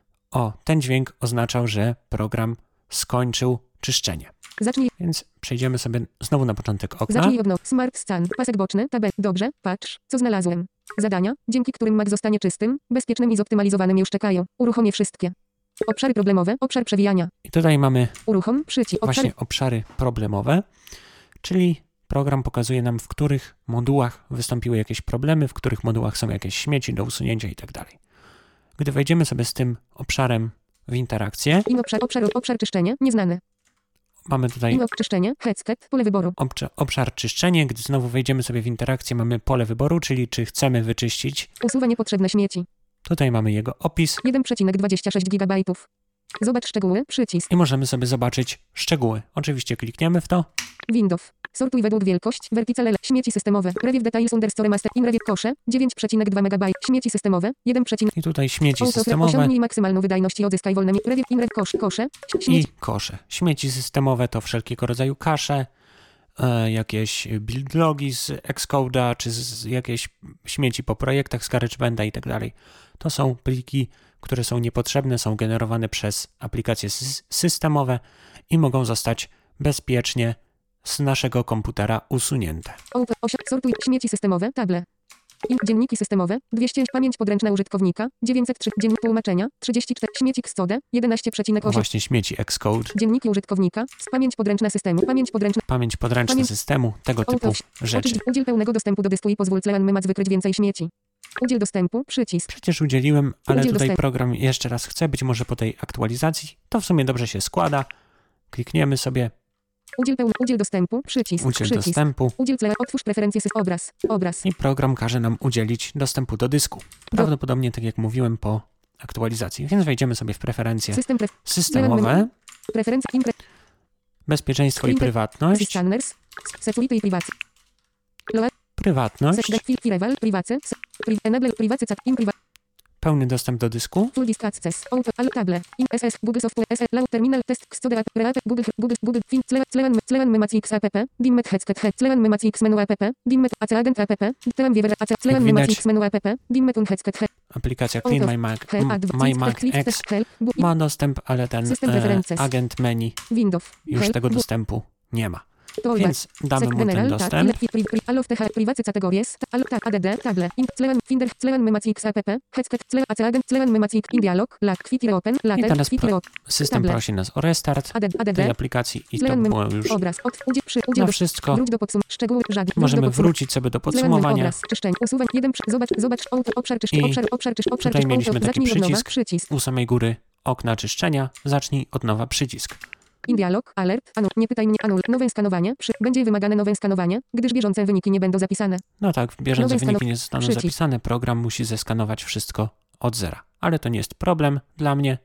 O, ten dźwięk oznaczał, że program skończył czyszczenie. Zacznij. Więc przejdziemy sobie znowu na początek okna. Zacznij od no. Smart Scan. Pasek boczny. Tabel. Dobrze. Patrz, co znalazłem. Zadania, dzięki którym Mac zostanie czystym, bezpiecznym i zoptymalizowanym już czekają. Uruchomię wszystkie. Obszary problemowe. Obszar przewijania. I tutaj mamy Uruchom. Przycisk. Obszary. właśnie obszary problemowe, czyli program pokazuje nam, w których modułach wystąpiły jakieś problemy, w których modułach są jakieś śmieci do usunięcia i tak dalej. Gdy wejdziemy sobie z tym obszarem w interakcję, In obszar. Obszar. Obszar czyszczenie. Nieznany. mamy tutaj In czyszczenie. Headset. Pole wyboru. obszar, obszar czyszczenie. Gdy znowu wejdziemy sobie w interakcję, mamy pole wyboru, czyli czy chcemy wyczyścić. Usuwa niepotrzebne śmieci. Tutaj mamy jego opis jeden przecinek dwadzieścia sześć gigabajtów. Zobacz szczegóły. Przycisk. i możemy sobie zobaczyć szczegóły. Oczywiście klikniemy w to. Windows. Sortuj według wielkość. Vertical L. Śmieci systemowe. Review details under store master. In review kosze. dziewięć przecinek dwa megabajt. Śmieci systemowe. jeden. I tutaj śmieci Auto- systemowe Osiągnij maksymalną wydajność i odzyskaj wolne mi. Review in review kosz. Kosze. i Śmieci. kosze. Śmieci systemowe to wszelkiego rodzaju cache, e, jakieś build logi z Xcode'a, czy z jakieś śmieci po projektach z GarageBanda i tak dalej. To są pliki, które są niepotrzebne, są generowane przez aplikacje sy- systemowe i mogą zostać bezpiecznie z naszego komputera usunięte. Auto- Osią- Sortuj. Śmieci systemowe. Table. In, dzienniki systemowe. dwieście. Pamięć podręczna użytkownika. dziewięćset trzy. Dziennik tłumaczenia. trzydzieści cztery. Śmieci Xcode. jedenaście przecinek osiem. Właśnie śmieci Xcode, Dzienniki użytkownika. Pamięć podręczna systemu. Pamięć podręczna. pamięć podręczna Pamięć- systemu, tego typu Auto- rzeczy. Udziel pełnego dostępu do dysku i pozwól Clean My Mac wykryć więcej śmieci. Udziel dostępu. Przycisk. Przecież udzieliłem, ale Udziel tutaj dostępu. program jeszcze raz chce, być może po tej aktualizacji. To w sumie dobrze się składa. Klikniemy sobie Udziel pełny. Udziel dostępu. Przycisk. udziel Przycisk. dostępu Udziel Clean. Otwórz preferencje sys. Obraz. Obraz. i program każe nam udzielić dostępu do dysku. Prawdopodobnie, tak jak mówiłem, po aktualizacji. Więc wejdziemy sobie w preferencje System pref. systemowe, Preferencje. Impre. bezpieczeństwo i Impre- prywatność, Scanners. Security i privacy. prywatność, Firewall. Privacy. Pri- Enable. Privacy. Cat. In priva- pełny dostęp do dysku, Full disk access. Auto. Alt table. In S S. Google Software. S S. Laut terminal. Test. Xcode. App. Reape. Google. Google. Google. Fin. Clean. Clean. Clean. Mymac X app. Dimmet headset. Head. Clean. Mymac X menu app. Dimmet. A C agent app. Clean. Viewer. A C. Clean. Mymac widać- X menu app. Dimmet un headset. Head. aplikacja Clean My Mac, Head. M- Adv. My Mac Click. X Test. Help. Bu- ma dostęp, ale ten System e, preferences. agent menu Windows. już Help. tego Bu- dostępu nie ma. Toolbar. Więc damy Sek mu ten general, tak, dostęp. ile- pri- pri- All of the ha- privacy categories, all ta- add, table, in, Clean, Finder, Clean, Mymac X app, headset, Clean, A C agent, Clean, Mymac X, in dialog, lock, quick open, I later, teraz quick pro- lock, system Tablet. prosi nas o restart add, tej add, aplikacji i to Clean, było już obraz, od, udziel, przy, udziel na do, wszystko. wróć do podsum, szczegóły, żagi, wróć do Możemy podsum- wrócić sobie do Clean, podsumowania. obraz, czyszczeń, usuwań, jeden, przy, zobacz, zobacz, auto, obszar, czyszczeń, I obszar, obszar, czysz, obszar, tutaj czysz, mieliśmy auto, taki zacznij od nowa, przycisk. przycisk, U samej góry okna czyszczenia, zacznij od nowa przycisk. in dialog, alert, anul, nie pytaj mnie, anul, nowe skanowanie, przy, będzie wymagane nowe skanowanie, gdyż bieżące wyniki nie będą zapisane. No tak, bieżące Nowe wyniki skano- nie zostaną przycisk. zapisane, program musi zeskanować wszystko od zera. Ale to nie jest problem dla mnie.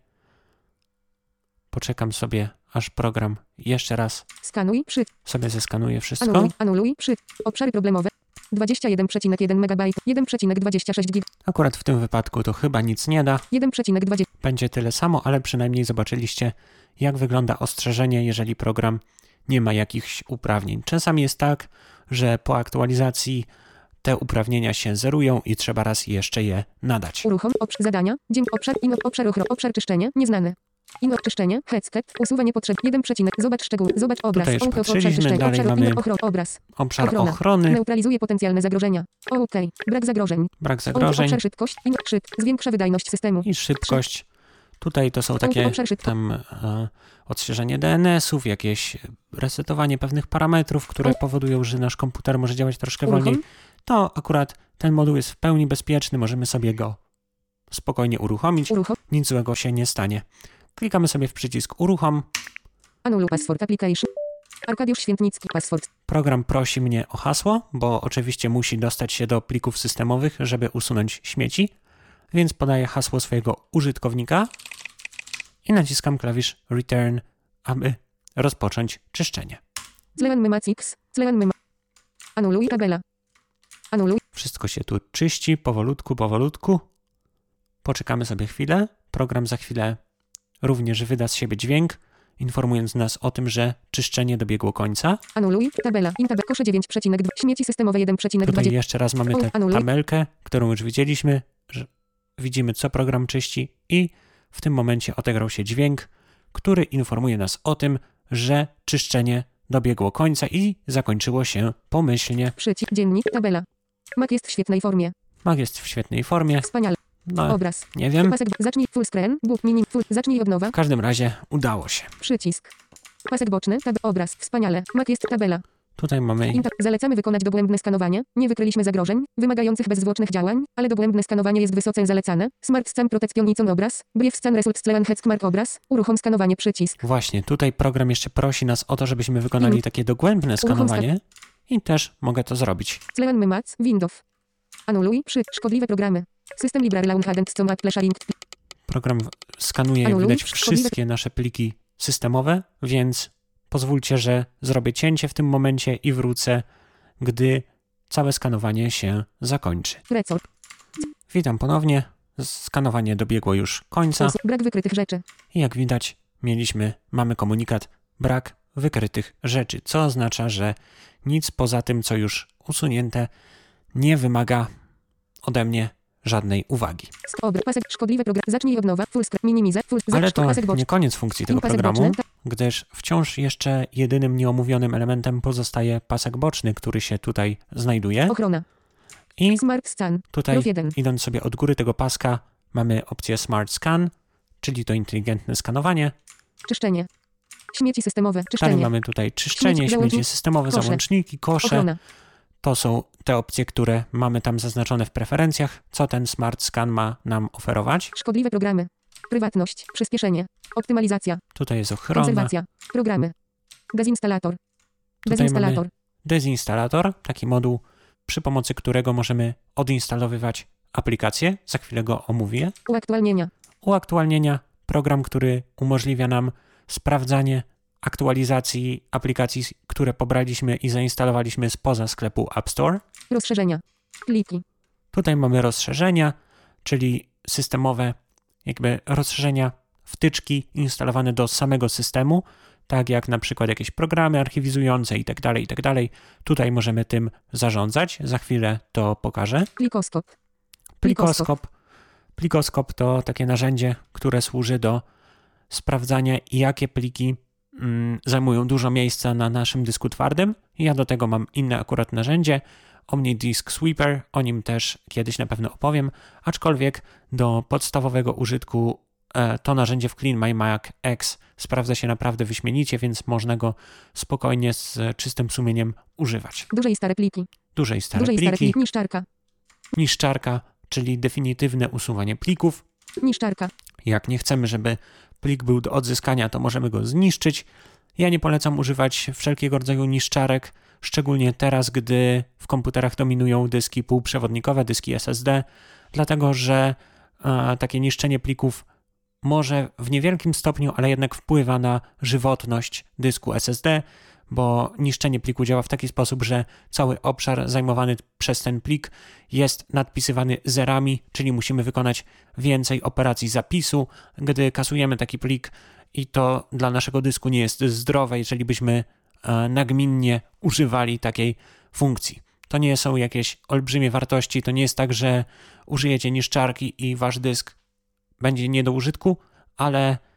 Poczekam sobie, aż program jeszcze raz Skanuj, przy, sobie zeskanuje wszystko. Anuluj, anuluj, przy, obszary problemowe, dwadzieścia jeden przecinek jeden megabajt, jeden przecinek dwadzieścia sześć gig, Akurat w tym wypadku to chyba nic nie da. jeden przecinek dwadzieścia, Będzie tyle samo, ale przynajmniej zobaczyliście, jak wygląda ostrzeżenie, jeżeli program nie ma jakichś uprawnień. Czasami jest tak, że po aktualizacji te uprawnienia się zerują i trzeba raz jeszcze je nadać. uruchom, obsz, zadania, dzień, obszar, in, obszar, ochro, obszar czyszczenie, nieznany. Inno czyszczenie, headset, usuwa niepotrzeb, jeden przecinek, zobacz szczegóły, zobacz obraz, Tutaj już Auto, obszar patrzyliśmy, czyszczenia, dalej obszar, mamy inno, ochro, obraz, obszar ochrona. ochrony, Neutralizuje potencjalne zagrożenia. OK, brak zagrożeń. brak Auto, zagrożeń obszar szybkość, inno, krzyk, zwiększa wydajność systemu. i szybkość. Tutaj to są Auto, takie obszar szybko- tam e, odświeżanie D N S-ów, jakieś resetowanie pewnych parametrów, które powodują, że nasz komputer może działać troszkę Uruchom. wolniej. To akurat ten moduł jest w pełni bezpieczny, możemy sobie go spokojnie uruchomić, Uruchom, nic złego się nie stanie. Klikamy sobie w przycisk uruchom. anuluj password application. Arkadiusz Świętnicki, password. Program prosi mnie o hasło, bo oczywiście musi dostać się do plików systemowych, żeby usunąć śmieci, więc podaję hasło swojego użytkownika i naciskam klawisz Return, aby rozpocząć czyszczenie. Clean Mymac X, Clean Mymac. Anuluj tabela. Anuluj. Wszystko się tu czyści, powolutku, powolutku. Poczekamy sobie chwilę. Program za chwilę również wyda z siebie dźwięk, informując nas o tym, że czyszczenie dobiegło końca. Anuluj tabela. Intabel kosze dziewięć przecinek dwa. Śmieci systemowe jeden przecinek dwa. Tutaj jeszcze raz mamy tę Anuluj. tabelkę, którą już widzieliśmy, że widzimy, co program czyści i w tym momencie odegrał się dźwięk, który informuje nas o tym, że czyszczenie dobiegło końca i zakończyło się pomyślnie. Przycisk dziennik tabela. Mac jest w świetnej formie. Mac jest w świetnej formie. Wspaniale. No, Obraz. nie wiem. Pasek. Zacznij full screen. Book mini. Full. Zacznij od nowa. W każdym razie udało się. Przycisk. Pasek boczny. Tab. Obraz. Wspaniale. Mac jest tabela. Tutaj mamy Inta- Zalecamy wykonać dogłębne skanowanie. Nie wykryliśmy zagrożeń wymagających bezzwłocznych działań, ale dogłębne skanowanie jest wysoce zalecane. Smart Scan Protection Icon obraz. Brief Scan Result Clean Headmark obraz. Uruchom skanowanie przycisk. właśnie, tutaj program jeszcze prosi nas o to, żebyśmy wykonali Minut. takie dogłębne skanowanie i też mogę to zrobić. Clean Mymac. Windows. Anuluj. Przy. Szkodliwe programy. System Library Launch and Stomac Sharing. Program w- skanuje, jak Anuluj. widać, Szkodliwe- wszystkie nasze pliki systemowe, więc pozwólcie, że zrobię cięcie w tym momencie i wrócę, gdy całe skanowanie się zakończy. Recol. Witam ponownie. Skanowanie dobiegło już końca Brak wykrytych rzeczy. i jak widać, mieliśmy, mamy komunikat brak wykrytych rzeczy, co oznacza, że nic poza tym, co już usunięte, nie wymaga ode mnie żadnej uwagi. Obraz. Pasek. Szkodliwe programy. Zacznij od nowa. Full screen. Minimize. Full. Ale Zacz- to pasek boczny. nie koniec funkcji tego Pasek programu, boczny. gdyż wciąż jeszcze jedynym nieomówionym elementem pozostaje pasek boczny, który się tutaj znajduje. Ochrona. I Smart Scan. tutaj, Plus jeden. idąc sobie od góry tego paska, mamy opcję Smart Scan, czyli to inteligentne skanowanie. Czyszczenie. Śmieci systemowe. Dalej Czyszczenie. mamy tutaj czyszczenie, Śmieci, śmieci załącznik, systemowe, kosze. załączniki, kosze. Ochrona. To są te opcje, które mamy tam zaznaczone w preferencjach. Co ten Smart Scan ma nam oferować? Szkodliwe programy. Prywatność. Przyspieszenie. Optymalizacja. Tutaj jest ochrona, Konserwacja. Programy. Dezinstalator. Tutaj Dezinstalator. dezinstalator, taki moduł, przy pomocy którego możemy odinstalowywać aplikację. Za chwilę go omówię. Uaktualnienia. Uaktualnienia, program, który umożliwia nam sprawdzanie aktualizacji aplikacji, które pobraliśmy i zainstalowaliśmy spoza sklepu App Store. Rozszerzenia. Pliki. Tutaj mamy rozszerzenia, czyli systemowe jakby rozszerzenia, wtyczki instalowane do samego systemu, tak jak na przykład jakieś programy archiwizujące i tak dalej, i tak dalej. Tutaj możemy tym zarządzać. Za chwilę to pokażę. Plikoskop. Plikoskop. Plikoskop to takie narzędzie, które służy do sprawdzania, jakie pliki mm, zajmują dużo miejsca na naszym dysku twardym. Ja do tego mam inne akurat narzędzie, OmniDisk Sweeper, o nim też kiedyś na pewno opowiem, aczkolwiek do podstawowego użytku e, to narzędzie w Clean My Mac X sprawdza się naprawdę wyśmienicie, więc można go spokojnie z czystym sumieniem używać. Duże i stare pliki. Duże i stare Duże i stare pliki, pliki. Niszczarka. niszczarka, czyli definitywne usuwanie plików. Niszczarka. Jak nie chcemy, żeby plik był do odzyskania, to możemy go zniszczyć. Ja nie polecam używać wszelkiego rodzaju niszczarek, szczególnie teraz, gdy w komputerach dominują dyski półprzewodnikowe, dyski S S D, dlatego że a, takie niszczenie plików może w niewielkim stopniu, ale jednak wpływa na żywotność dysku S S D, bo niszczenie pliku działa w taki sposób, że cały obszar zajmowany przez ten plik jest nadpisywany zerami, czyli musimy wykonać więcej operacji zapisu, gdy kasujemy taki plik i to dla naszego dysku nie jest zdrowe, jeżeli byśmy e, nagminnie używali takiej funkcji. To nie są jakieś olbrzymie wartości, to nie jest tak, że użyjecie niszczarki i wasz dysk będzie nie do użytku, ale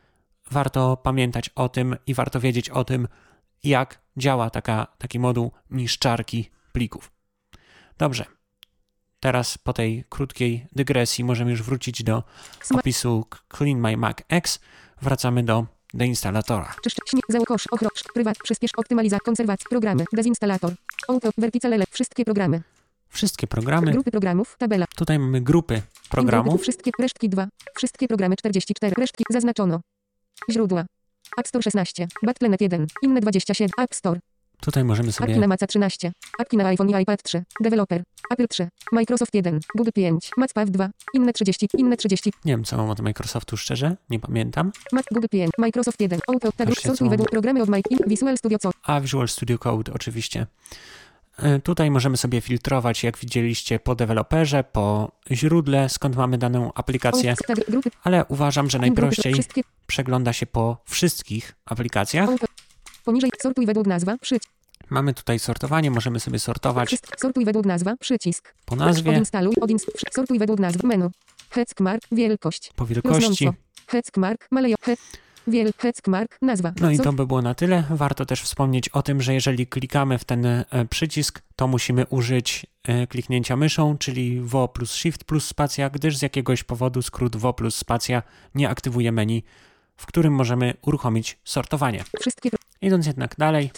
warto pamiętać o tym i warto wiedzieć o tym, jak działa taka, taki moduł niszczarki plików. Dobrze. Teraz po tej krótkiej dygresji możemy już wrócić do opisu Clean My Mac X. Wracamy do deinstalatora. Czyszcz, śnieg, załokosz, ochrocz, prywat, przyspiesz, optymalizacja, konserwacja, programy, dezinstalator, auto, vertical, wszystkie programy. Wszystkie programy. Grupy programów, tabela. Tutaj mamy grupy programów. Wszystkie, resztki dwa. Wszystkie programy czterdzieści cztery. Resztki zaznaczono. Źródła. App Store szesnaście. Battle.net jeden. Inne dwadzieścia siedem. App Store. Tutaj możemy Apki sobie... na Maca trzynaście. Apki na iPhone i iPad trzy. Developer. Apple trzy. Microsoft jeden. Google pięć. MacPath dwa. Inne trzydzieści. Inne trzydzieści. Nie wiem, co mam od Microsoftu szczerze. Nie pamiętam. Mac Google pięć. Microsoft jeden. Auto. Tagrup. Sortuj według programy od Mike. Visual Studio Co. A Visual Studio Code oczywiście. Tutaj możemy sobie filtrować, jak widzieliście, po deweloperze, po źródle, skąd mamy daną aplikację, ale uważam, że najprościej przegląda się po wszystkich aplikacjach. Poniżej sortuj według nazwa, przycisk. Mamy tutaj sortowanie, możemy sobie sortować. Sortuj według nazwa, przycisk. Po nazwie. Odinstaluj, odinst... sortuj według nazwy, menu. Heckmark, wielkość. Po wielkości. Heckmark, malejo, he... Wiel, Heckmark, nazwa. No i to by było na tyle. Warto też wspomnieć o tym, że jeżeli klikamy w ten e, przycisk, to musimy użyć e, kliknięcia myszą, czyli W O plus Shift plus spacja, gdyż z jakiegoś powodu skrót W O plus spacja nie aktywuje menu, w którym możemy uruchomić sortowanie. Wszystkie. Idąc jednak dalej,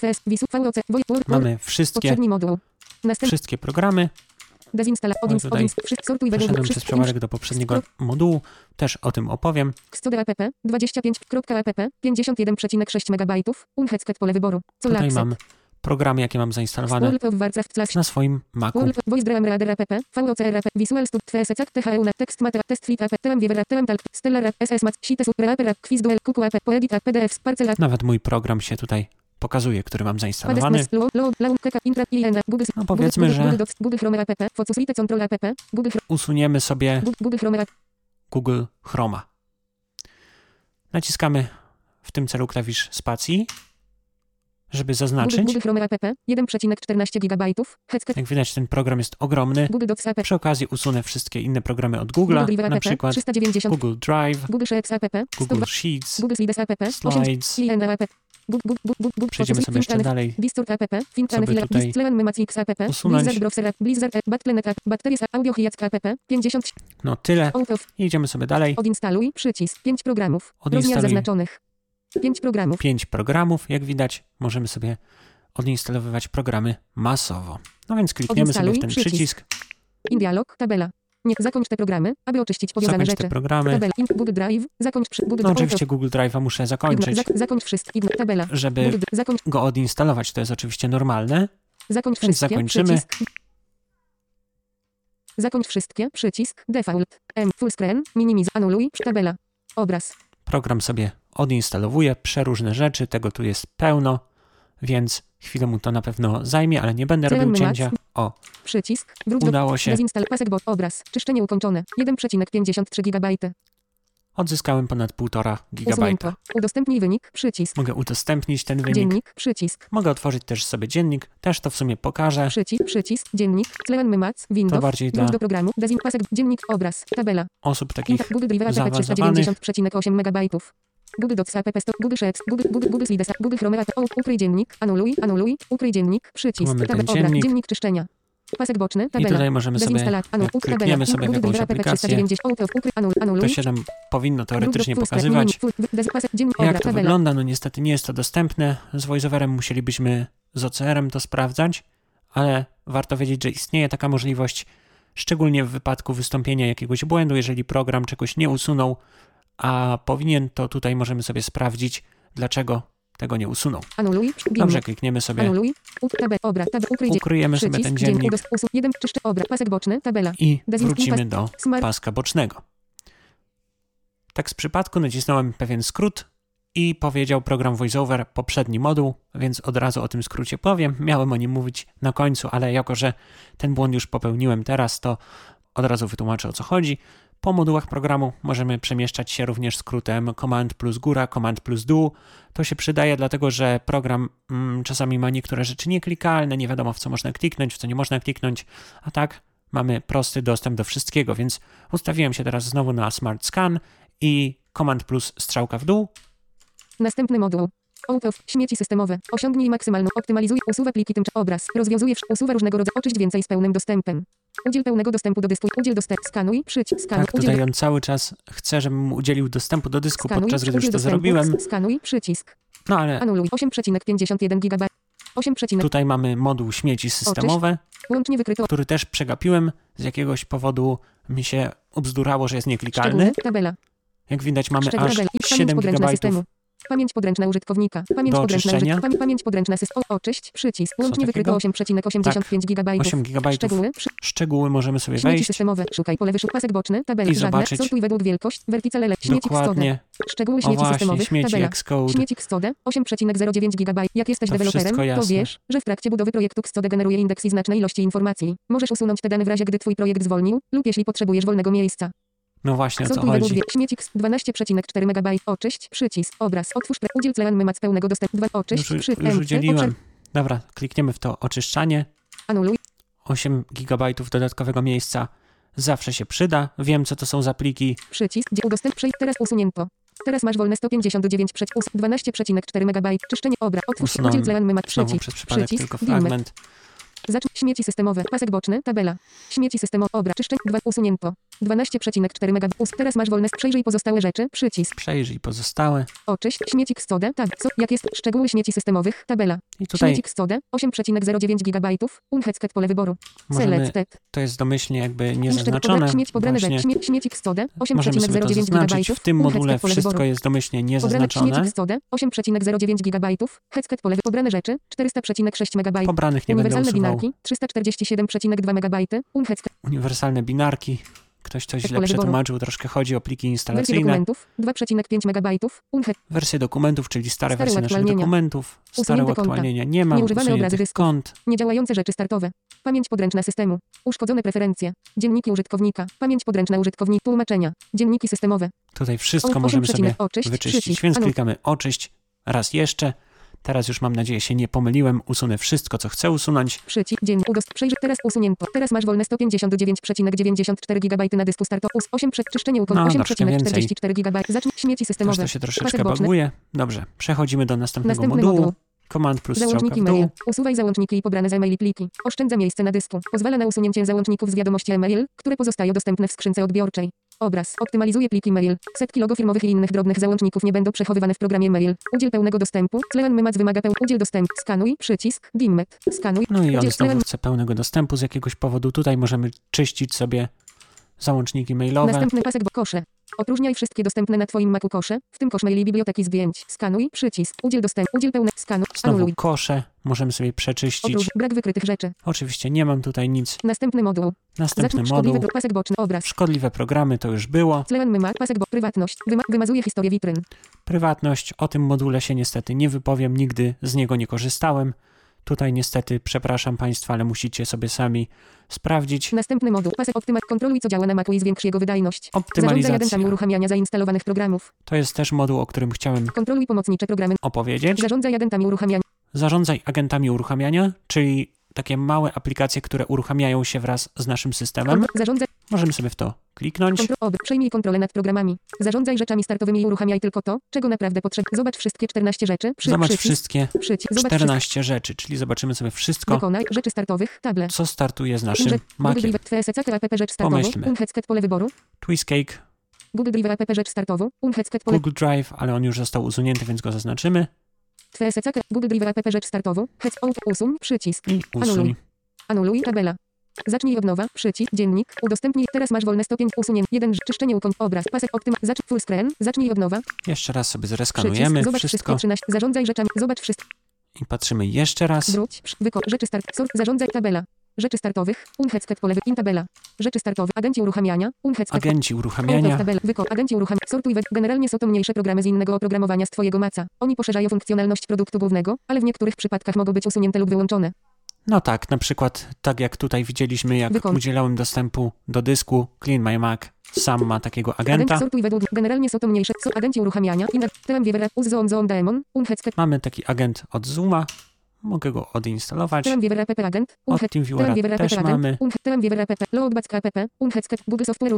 mamy wszystkie, wszystkie programy. Dezinstala, odinst, tutaj odinst, sortuj według przeszedłem przez przypadek do poprzedniego modułu, też o tym opowiem. app, dwadzieścia pięć kropka app, pięćdziesiąt jeden przecinek sześć megabajtów, unhecket pole wyboru. Co tutaj mam programy, jakie mam zainstalowane na swoim Macu. Voice Dreamer app, V O C R app, Visual Studio, T S C, T H E U, Text Matter, Test Fit app, T M Viewer, T M Talk, Stellar app, S S Mat, Sheets, Reaper app, Quiz Duel, Kuku app, Poedit app, P D F, Parcel app. Nawet mój program się tutaj pokazuje, który mam zainstalowany. No powiedzmy, że usuniemy sobie Google Chroma. Naciskamy w tym celu klawisz spacji, żeby zaznaczyć. jeden przecinek czternaście gigabajtów. Jak widać, ten program jest ogromny. Przy okazji usunę wszystkie inne programy od Google'a, na przykład Google Drive, Google Sheets, Slides. Przejdziemy sobie jeszcze dalej, co by tutaj usunąć. No tyle. I idziemy sobie dalej. Odinstaluj przycisk. pięć programów. Rozmiar zaznaczonych. pięć programów. pięć programów. Jak widać, możemy sobie odinstalowywać programy masowo. No więc klikniemy sobie w ten przycisk. przycisk. InDialog, tabela. Nie, zakończ te programy, aby oczyścić powiązane zakończ rzeczy. Te programy. Tabela, in, Google Drive, zakończ przy, Google No oczywiście Google Drive'a muszę zakończyć, Zak, zakończ wszystkie, tabela. żeby Google, zakończ, go odinstalować. To jest oczywiście normalne. Zakończ więc wszystkie, zakończymy. Przycisk. Zakończ wszystkie, przycisk, default, M, full screen, minimiz, anuluj, tabela, obraz. Program sobie odinstalowuje przeróżne rzeczy, tego tu jest pełno, więc chwilę mu to na pewno zajmie, ale nie będę robił cięcia. O, przycisk, udało się. Dezinstall, pasek bot, obraz, czyszczenie ukończone, jeden przecinek pięćdziesiąt trzy gigabajty. Odzyskałem ponad półtora gigabajta. Udostępnij wynik, przycisk. Mogę udostępnić ten wynik. Dziennik, przycisk. Mogę otworzyć też sobie dziennik, też to w sumie pokażę. Przycisk, przycisk, dziennik, Clean Mac, Windows, to bardziej dla do programu, dezin, pasek, dziennik, obraz, tabela. Osób takich Google Drive zaawansowanych. trzysta dziewięćdziesiąt przecinek osiem megabajtów. Google Docs app, Google Sheets, Google, Google, Google Slides, Google Chrome app, ukryj dziennik, anuluj, anuluj, ukryj dziennik, przycisk, mamy ten tabela, dziennik. Obraz, dziennik czyszczenia. Pasek boczny, tabela. I tutaj możemy sobie, jak klikniemy sobie w jakąś aplikację, to się nam powinno teoretycznie pokazywać, jak to wygląda. No niestety nie jest to dostępne. Z VoiceOverem musielibyśmy z O C R-em to sprawdzać, ale warto wiedzieć, że istnieje taka możliwość, szczególnie w wypadku wystąpienia jakiegoś błędu, jeżeli program czegoś nie usunął, a powinien, to tutaj możemy sobie sprawdzić, dlaczego tego nie usunął. Anuluj, Dobrze, klikniemy sobie. Anuluj, tabel, obraz, tabel, ukryj, ukryjemy przycisk, sobie ten dziennik usun, jeden, czyszczy, obraz, pasek boczny, tabela. I wrócimy do paska bocznego. Tak z przypadku nacisnąłem pewien skrót i powiedział program VoiceOver poprzedni moduł, więc od razu o tym skrócie powiem. Miałem o nim mówić na końcu, ale jako że ten błąd już popełniłem teraz, to od razu wytłumaczę, o co chodzi. Po modułach programu możemy przemieszczać się również skrótem Command plus góra, Command plus dół. To się przydaje dlatego, że program mm, czasami ma niektóre rzeczy nieklikalne, nie wiadomo w co można kliknąć, w co nie można kliknąć, a tak mamy prosty dostęp do wszystkiego, więc ustawiłem się teraz znowu na Smart Scan i Command plus strzałka w dół Następny moduł. Out of. Śmieci systemowe. Osiągnij maksymalną. Optymalizuj. Usuwa pliki tymcza. Obraz. Rozwiązuje. Wsz- usuwa różnego rodzaju. Oczyść więcej z pełnym dostępem. Udziel pełnego dostępu do dysku. Udziel dostępu. Skanuj. Przycisk. Skanuj. Tak, Udziel tutaj do... on cały czas chce, żebym mu udzielił dostępu do dysku, Skanuj. podczas gdy już Udziel to dostępu. zrobiłem. Skanuj. Przycisk. No ale Anuluj. osiem przecinek pięćdziesiąt jeden gigabajtów. osiem. tutaj mamy moduł śmieci systemowe, Łącznie wykryto. który też przegapiłem. Z jakiegoś powodu mi się ubzdurało, że jest nieklikalny. Szczegóły. Tabela. Jak widać, mamy Szczegóły aż tabeli. I pamięć siedem podręczna gigabajtów. systemu. Pamięć podręczna użytkownika. Pamięć Do podręczna oczyszczenia. użyt... Pamię- Pamięć podręczna systemu. Oczyść. Przycisk. Łącznie takiego? wykryto osiem przecinek osiemdziesiąt pięć gigabajtów. osiem gigabajtów. Szczegóły. Przy... Szczegóły możemy sobie Śmieci wejść. systemowe. Szukaj pole wyszuk. Pasek boczny. Tabela. I Żadne. zobaczyć. Sortuj według wielkość. Verticale. Śmieci Dokładnie. Xcode. Szczegóły O śmieci właśnie, systemowych. śmieci Tabela. Xcode. Śmieci Xcode. osiem przecinek zero dziewięć gigabajtów. Jak jesteś To deweloperem, wszystko to jasne. wiesz, że w trakcie budowy projektu Xcode generuje indeks i znaczne ilości informacji. Możesz usunąć te dane w razie, gdy twój projekt zwolnił, lub jeśli potrzebujesz wolnego miejsca. No właśnie, o co Sortuj według chodzi. wie- Śmieci X dwanaście przecinek cztery megabajtów. Oczyść. Przycisk. Obraz. Otwórz. Pre... Udziel Clean Mymac pełnego dostępu. dwa. Oczyść. Już, Przy... już Enter. udzieliłem. Potrze- Dobra, klikniemy w to oczyszczanie. Anuluj. osiem gigabajtów dodatkowego miejsca zawsze się przyda. Wiem, co to są za pliki. Przycisk. Gdzie udostęp. Przejdź. Teraz usunięto. Teraz masz wolne sto pięćdziesiąt dziewięć przecinek dwanaście przecinek cztery megabajtów. Czyszczenie obra. Otwórz. Usunąłem Udziel Clean Mymac. Znowu Przycisk. przez przypadek Przycisk. tylko Dimmed. fragment. Zacznij. Śmieci systemowe. Pasek boczny. Tabela. Śmieci systemowe. Obra. Czyszczenie. dwa. Usunięto. dwanaście przecinek cztery megabajtów. Teraz masz wolne. Przejrzyj pozostałe rzeczy. Przycisk. Przejrzyj pozostałe. Oczyść. Śmieci Xcode. Tak. Co? Jak jest? Szczegóły śmieci systemowych. Tabela. I tutaj Śmieci Xcode. osiem przecinek zero dziewięć gigabajtów. Unheadsket pole wyboru. możemy, Selected. to jest domyślnie jakby Niszczy- niezaznaczone. obra- Śmieć pobrane Właśnie rzeczy. Śmie- Śmieci Xcode. osiem możemy przecinek sobie zero to dziewięć zaznaczyć. gigabajtów. W tym module Unheadsket pole wszystko wyboru. jest domyślnie Pobrane niezaznaczone. śmieci Xcode. osiem przecinek zero dziewięć gigabajtów. Headsket pole. Pobrane rzeczy. czterysta przecinek sześć megabajtów. Pobranych nie będę Uniwersalne usuwał. binarki. trzysta czterdzieści siedem przecinek dwa megabajty. Unheadsket. Uniwersalne binarki. Ktoś coś źle pole wyboru. przetłumaczył. Troszkę chodzi o pliki Wersje instalacyjne. dokumentów. dwa przecinek pięć megabajtów. Unhead. Wersje dokumentów, czyli stare, Stare wersje naszych uaktualnienia. dokumentów. Stare Usunięte konta. uaktualnienia nie mam. Nieużywane obrazy Usuniętych dysków. kont. Niedziałające rzeczy startowe. Pamięć podręczna systemu. Uszkodzone preferencje. Dzienniki użytkownika. Pamięć podręczna użytkownika. Tłumaczenia. Dzienniki systemowe. Tutaj wszystko osiem możemy sobie przecinek oczyść. wyczyścić, Przycisk. więc Anu- klikamy oczyść raz jeszcze. Teraz już mam nadzieję się nie pomyliłem. Usunę wszystko, co chcę usunąć. Przycisk. Dzień. Udost. Przejrzyj. Teraz usunięto. Teraz masz wolne sto pięćdziesiąt dziewięć przecinek dziewięćdziesiąt cztery gigabajty na dysku startu. Us. osiem przed czyszczenie ukon. No, osiem troszkę przecinek więcej. czterdzieści cztery gigabajty. Zacznij. Śmieci Też systemowe. to się troszeczkę Pasek boczny. baguje. Dobrze, przechodzimy do następnego Następny modułu. moduł. Command plus strzałka Załączniki w dół. mail. Usuwaj załączniki i pobrane z e-maili pliki. Oszczędza miejsce na dysku. Pozwala na usunięcie załączników z wiadomości e-mail, które pozostają dostępne w skrzynce odbiorczej. Obraz. Optymalizuje pliki mail. Setki logo firmowych i innych drobnych załączników nie będą przechowywane w programie mail. Udziel pełnego dostępu. Clean Mymac wymaga peł... Udziel dostępu. Skanuj. Przycisk. Dimmed. Skanuj. No i on Udziel znowu Clean- chce pełnego dostępu z jakiegoś powodu. Tutaj możemy czyścić sobie załączniki mailowe. Następny pasek bo kosze. Opróżniaj wszystkie dostępne na Twoim Macu kosze, w tym kosz maili biblioteki zdjęć. Skanuj. Przycisk. Udziel dostępu. Udziel pełny. Skanuj. Znowu Anuluj. kosze możemy sobie przeczyścić. Oprócz brak wykrytych rzeczy. Oczywiście nie mam tutaj nic. Następny moduł. Następny Zacznij moduł. szkodliwy pasek boczny. Obraz. Szkodliwe programy to już było. Clean Mymac. Pasek bo prywatność. Wyma wymazuje historię witryn. Prywatność. O tym module się niestety nie wypowiem. Nigdy z niego nie korzystałem. Tutaj niestety przepraszam Państwa, ale musicie sobie sami sprawdzić. Następny moduł. Pasek optyma. Kontroluj co działa na Macu i zwiększ jego wydajność. Zarządzaj Optymalizacja. agentami uruchamiania zainstalowanych programów. To jest też moduł, o którym chciałem Kontroluj pomocnicze programy. opowiedzieć. Zarządzaj agentami uruchamiania. Zarządzaj agentami uruchamiania, czyli takie małe aplikacje, które uruchamiają się wraz z naszym systemem. Kontro- Zarządzaj. Możemy sobie w to kliknąć. Kontro- ob. Przejmij kontrolę nad programami. Zarządzaj rzeczami startowymi i uruchamiaj tylko to, czego naprawdę potrzebujesz. Zobacz wszystkie czternaście rzeczy. Przy, Zobacz przycisk, wszystkie przycisk. Zobacz czternaście rzeczy, czyli zobaczymy sobie wszystko. wszystko, Wykonaj rzeczy startowych. Table. co startuje z naszym Injet. Google Maciem. Drive. Twoje secety app rzecz startową. Pomyślmy. Unheadsket pole wyboru. Twistcake, Google Drive app rzecz startową. Unheadsket pole. Google Drive, ale on już został usunięty, więc go zaznaczymy Twoje secety. Google Drive app rzecz startową. Heads out. Usuń. Przycisk. i usuń. Anuluj. Anuluj. Tabela. Zacznij od nowa. Przycisk. Dziennik. Udostępnij. Teraz masz wolne stopień. Usunięć. jeden. Czyszczenie ukon. Obraz. Pasek optyma. Zacznij full screen. Zacznij od nowa. Jeszcze raz sobie Przycisk. zreskanujemy Zobacz wszystko wszystkie trzynaście. Zarządzaj rzeczami. Zobacz wszystko. i patrzymy jeszcze raz. Wróć. Psz, Wyko. Rzeczy start. Sort. Zarządzaj tabela. Rzeczy startowych. Unheadsket pole. In tabela. Rzeczy startowe. Agenci uruchamiania. Unheadsket. Agenci uruchamiania. Tabela. Wyko. Agenci uruchamiania. Sortuj. We. Generalnie są to mniejsze programy z innego oprogramowania z Twojego Maca. Oni poszerzają funkcjonalność produktu głównego, ale w niektórych przypadkach mogą być usunięte lub wyłączone. No tak, na przykład tak jak tutaj widzieliśmy, jak Wykon. udzielałem dostępu do dysku, Clean My Mac sam ma takiego agenta. Agent sortuj według. Generalnie są to mniejsze. Są agenci uruchamiania. Inner. Team Viewer. Uz Zoom Zoom Daemon. Unheadsket. Mamy taki agent od Zooma. Mogę go odinstalować. Team Viewer app agent. Od TeamViewera też mamy. Team Viewer app. Loadback app. Unheadsket. Google Software.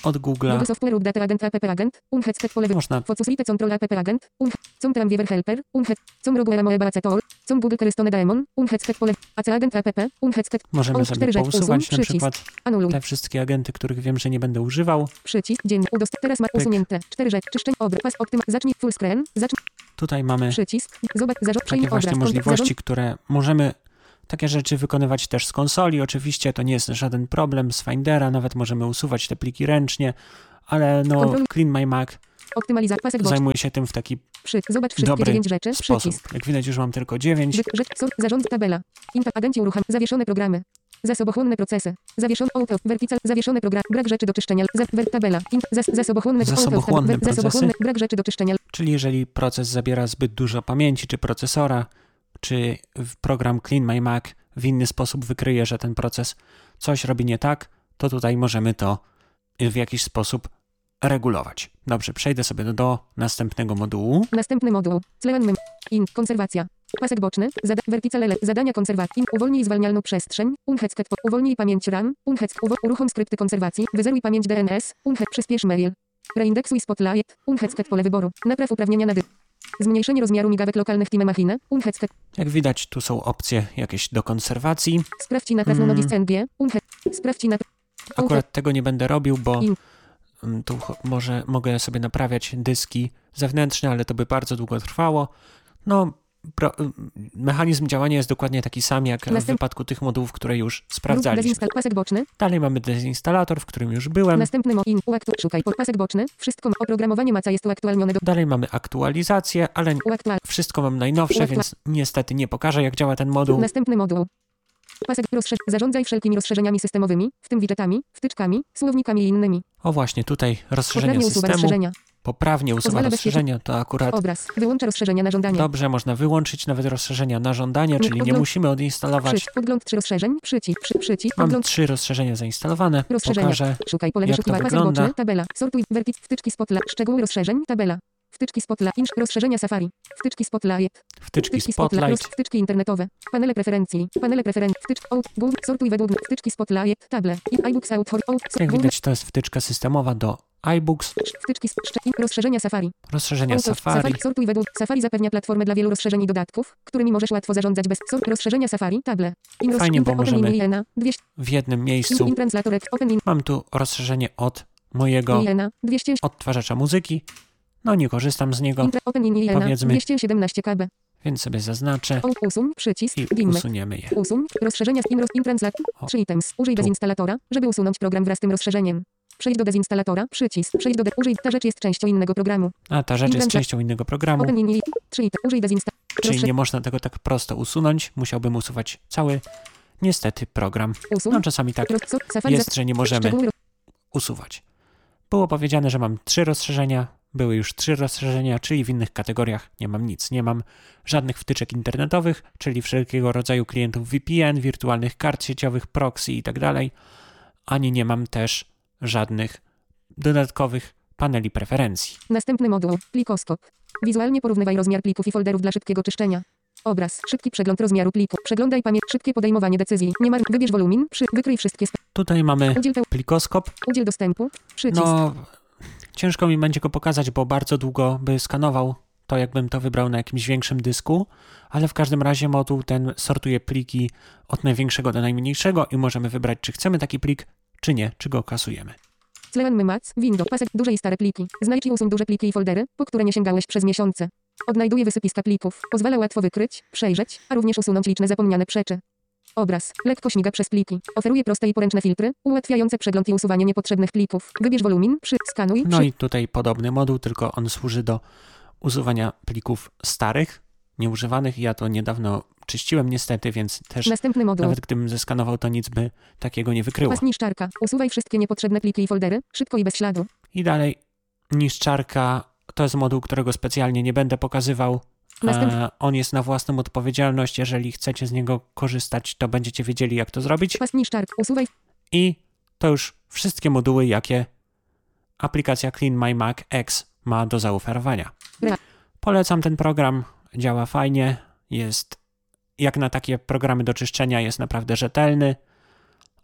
od Google'a. Logo software update agent app agent. Unhead pole Można Focuslite control app agent. Unhead. Com tram helper. Unhead. Com rogu moeba acetol. Com Google Crestone daemon. Unhead pole. Ac agent app. Unhead. Możemy sobie pousuwać na przykład Anuluj. te wszystkie agenty, których wiem, że nie będę używał. Przycisk dziennie. Udostęp. Teraz ma usunięte. Cztery rzeczy. Czyszczeń. Obraz. Pas optyma. Zacznij full screen. Zacznij. Tutaj mamy Przycisk. Zobacz. Zarząd. takie właśnie możliwości, które możemy takie rzeczy wykonywać też z konsoli. Oczywiście to nie jest żaden problem z Findera, nawet możemy usuwać te pliki ręcznie, ale no Kontroluj. Clean My Mac Optymalizacja. Pasek boczny. zajmuje się tym w taki Przy. Zobacz wszystkie dobry dziewięć rzeczy. sposób. Przycisk. Jak widać już mam tylko dziewięć. Rzecz. Sort. Zarząd. Tabela. Inta. Agenci urucham. Zawieszone programy. Zasobochłonne procesy. Zawieszone auto. Vertical. Zawieszone program. Brak rzeczy do czyszczenia. Za, ver, tabela. Int, zas, zasobochłonne Zasobochłonne auto. procesy. Zasobochłonne. Brak rzeczy do czyszczenia. Czyli jeżeli proces zabiera zbyt dużo pamięci, czy procesora, czy program Clean My Mac w inny sposób wykryje, że ten proces coś robi nie tak, to tutaj możemy to w jakiś sposób regulować. Dobrze, przejdę sobie do, do następnego modułu. Następny moduł. Clean In. Konserwacja. Pasek boczny. Zada vertical ele. Zadania konserwacji. Uwolnij zwalnialną przestrzeń. Unhead. Uwolnij pamięć RAM. Unhead. Uruchom skrypty konserwacji. Wyzeruj pamięć D N S. Unhead. Przyspiesz mail. Reindeksuj Spotlight. Unhead. Pole wyboru. Napraw uprawnienia na wy. Zmniejszenie rozmiaru migawek lokalnych Time Machine. Unhead. Jak widać, tu są opcje jakieś do konserwacji. Sprawdź na trafną Hmm. nowic N G. Unhead. Sprawdź na... Akurat tego nie będę robił, bo In. mm, tu ch- może mogę sobie naprawiać dyski zewnętrzne, ale to by bardzo długo trwało. No, pro, mechanizm działania jest dokładnie taki sam, jak w Następ- wypadku tych modułów, które już Lub sprawdzaliśmy. dezinstal. Pasek boczny. Dalej mamy dezinstalator, w którym już byłem. Następny mo... In. Uaktu... Szukaj. Pod pasek boczny. Wszystko. Oprogramowanie maca jest uaktualnione do... Dalej mamy aktualizację, ale Uaktual... wszystko mam najnowsze, Uaktua- więc niestety nie pokażę, jak działa ten moduł. Następny moduł. Pasek rozszerz... Zarządzaj wszelkimi rozszerzeniami systemowymi, w tym widgetami, wtyczkami, słownikami i innymi. O właśnie, tutaj rozszerzenia Poprawnie usuwa systemu. rozszerzenia. Poprawnie usuwa Pozwala rozszerzenia, to akurat Obraz. Wyłącza rozszerzenia na żądanie. dobrze, można wyłączyć nawet rozszerzenia na żądanie, czyli nie Podgląd- musimy odinstalować. Przycisk. Podgląd trzy rozszerzeń. Przycisk. Przy, przycisk. Mam Podgląd. trzy rozszerzenia zainstalowane. Rozszerzenia. Pokażę. Szukaj pole jak to wyszukiwania. Pasek wygląda. boczny. Tabela. Sortuj. Vertic. Wtyczki Spotlight. Szczegóły rozszerzeń. Tabela. Wtyczki Spotlight. Insz. Rozszerzenia Safari. Wtyczki Spotlight. Wtyczki Roz, Spotlight. wtyczki internetowe. Panele preferencji. Panele preferencji. Wtyczki. Out. Google. Sortuj według. Wtyczki Spotlight. Table. I iBooks out. out Jak Google. widać, to jest wtyczka systemowa do iBooks. Wtyczki. Szcze, rozszerzenia Safari. Rozszerzenia Auto, Safari. Sortuj według. Safari zapewnia platformę dla wielu rozszerzeń i dodatków, którymi możesz łatwo zarządzać bez sort. Rozszerzenia Safari. Table. In Fajnie, bo open możemy in Jena. dwieście. W jednym In, miejscu. in translator. Open in Mam tu rozszerzenie od mojego Jena. dwieście. odtwarzacza muzyki. No nie korzystam z niego, Intra, open in Jena. Powiedzmy. dwieście siedemnaście kilobytów. więc sobie zaznaczę Out. Usuń. Przycisk. i Gimmek. usuniemy je. Usuń. Rozszerzenia z in, in translator. O, trzy items. Użyj tu. dezinstalatora, żeby usunąć program wraz z tym rozszerzeniem. Przejdź do dezinstalatora. Przycisk. Przejdź do de- Użyj. Ta rzecz jest częścią innego programu. A ta rzecz jest Inwentarz. częścią innego programu, Open in trzy items. Użyj dezinstalatora. czyli nie można tego tak prosto usunąć. Musiałbym usuwać cały, niestety, program. Usuń. No czasami tak Roz, sort, Safari jest, że nie możemy Szczegóły usuwać. Było powiedziane, że mam trzy rozszerzenia. Były już trzy rozszerzenia, czyli w innych kategoriach nie mam nic. Nie mam żadnych wtyczek internetowych, czyli wszelkiego rodzaju klientów V P N, wirtualnych kart sieciowych, proxy i tak dalej. Ani nie mam też żadnych dodatkowych paneli preferencji. Następny moduł. Plikoskop. Wizualnie porównywaj rozmiar plików i folderów dla szybkiego czyszczenia. Obraz. Szybki przegląd rozmiaru pliku. Przeglądaj pamięć. Szybkie podejmowanie decyzji. Nie mar... Wybierz wolumin. Przy... Wykryj wszystkie... Sp... Tutaj mamy Udziel, peł... plikoskop. Udziel dostępu. Przycisk. No, ciężko mi będzie go pokazać, bo bardzo długo by skanował to, jakbym to wybrał na jakimś większym dysku, ale w każdym razie moduł ten sortuje pliki od największego do najmniejszego i możemy wybrać, czy chcemy taki plik, czy nie, czy go kasujemy. Clean Mac. Windows. Pasek. Duże i stare pliki. Znajdź i usuń duże pliki i foldery, po które nie sięgałeś przez miesiące. Odnajduje wysypiska plików. Pozwala łatwo wykryć, przejrzeć, a również usunąć liczne zapomniane przeczy. Obraz. Lekko śmiga przez pliki. Oferuje proste i poręczne filtry, ułatwiające przegląd i usuwanie niepotrzebnych plików. Wybierz wolumin. Przy... Skanuj. No Przy... i tutaj podobny moduł, tylko on służy do usuwania plików starych, nieużywanych. Ja to niedawno czyściłem niestety, więc też Następny moduł. nawet gdybym zeskanował, to nic by takiego nie wykryło. Pas niszczarka. Usuwaj wszystkie niepotrzebne pliki i foldery, szybko i bez śladu. I dalej niszczarka to jest moduł, którego specjalnie nie będę pokazywał. Następ... E, on jest na własną odpowiedzialność. Jeżeli chcecie z niego korzystać, to będziecie wiedzieli, jak to zrobić. Pas niszczarka. Usuwaj... I to już wszystkie moduły, jakie aplikacja Clean My Mac X ma do zaoferowania. Bra. Polecam ten program, działa fajnie, jest jak na takie programy do czyszczenia jest naprawdę rzetelny.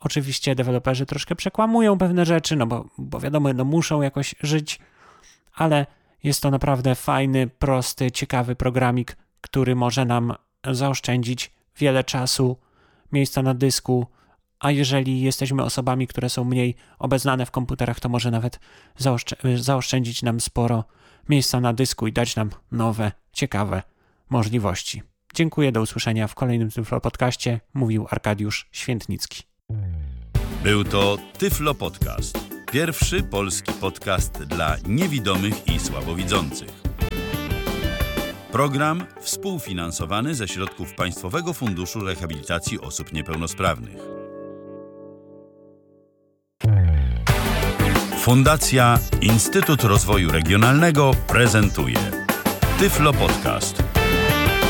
Oczywiście deweloperzy troszkę przekłamują pewne rzeczy, no bo, bo wiadomo, no muszą jakoś żyć, ale jest to naprawdę fajny, prosty, ciekawy programik, który może nam zaoszczędzić wiele czasu, miejsca na dysku, a jeżeli jesteśmy osobami, które są mniej obeznane w komputerach, to może nawet zaoszczę- zaoszczędzić nam sporo miejsca na dysku i dać nam nowe, ciekawe możliwości. Dziękuję, do usłyszenia w kolejnym Tyflo Podcaście. Mówił Arkadiusz Świętnicki. Był to Tyflo Podcast. Pierwszy polski podcast dla niewidomych i słabowidzących. Program współfinansowany ze środków Państwowego Funduszu Rehabilitacji Osób Niepełnosprawnych. Fundacja Instytut Rozwoju Regionalnego prezentuje Tyflo Podcast.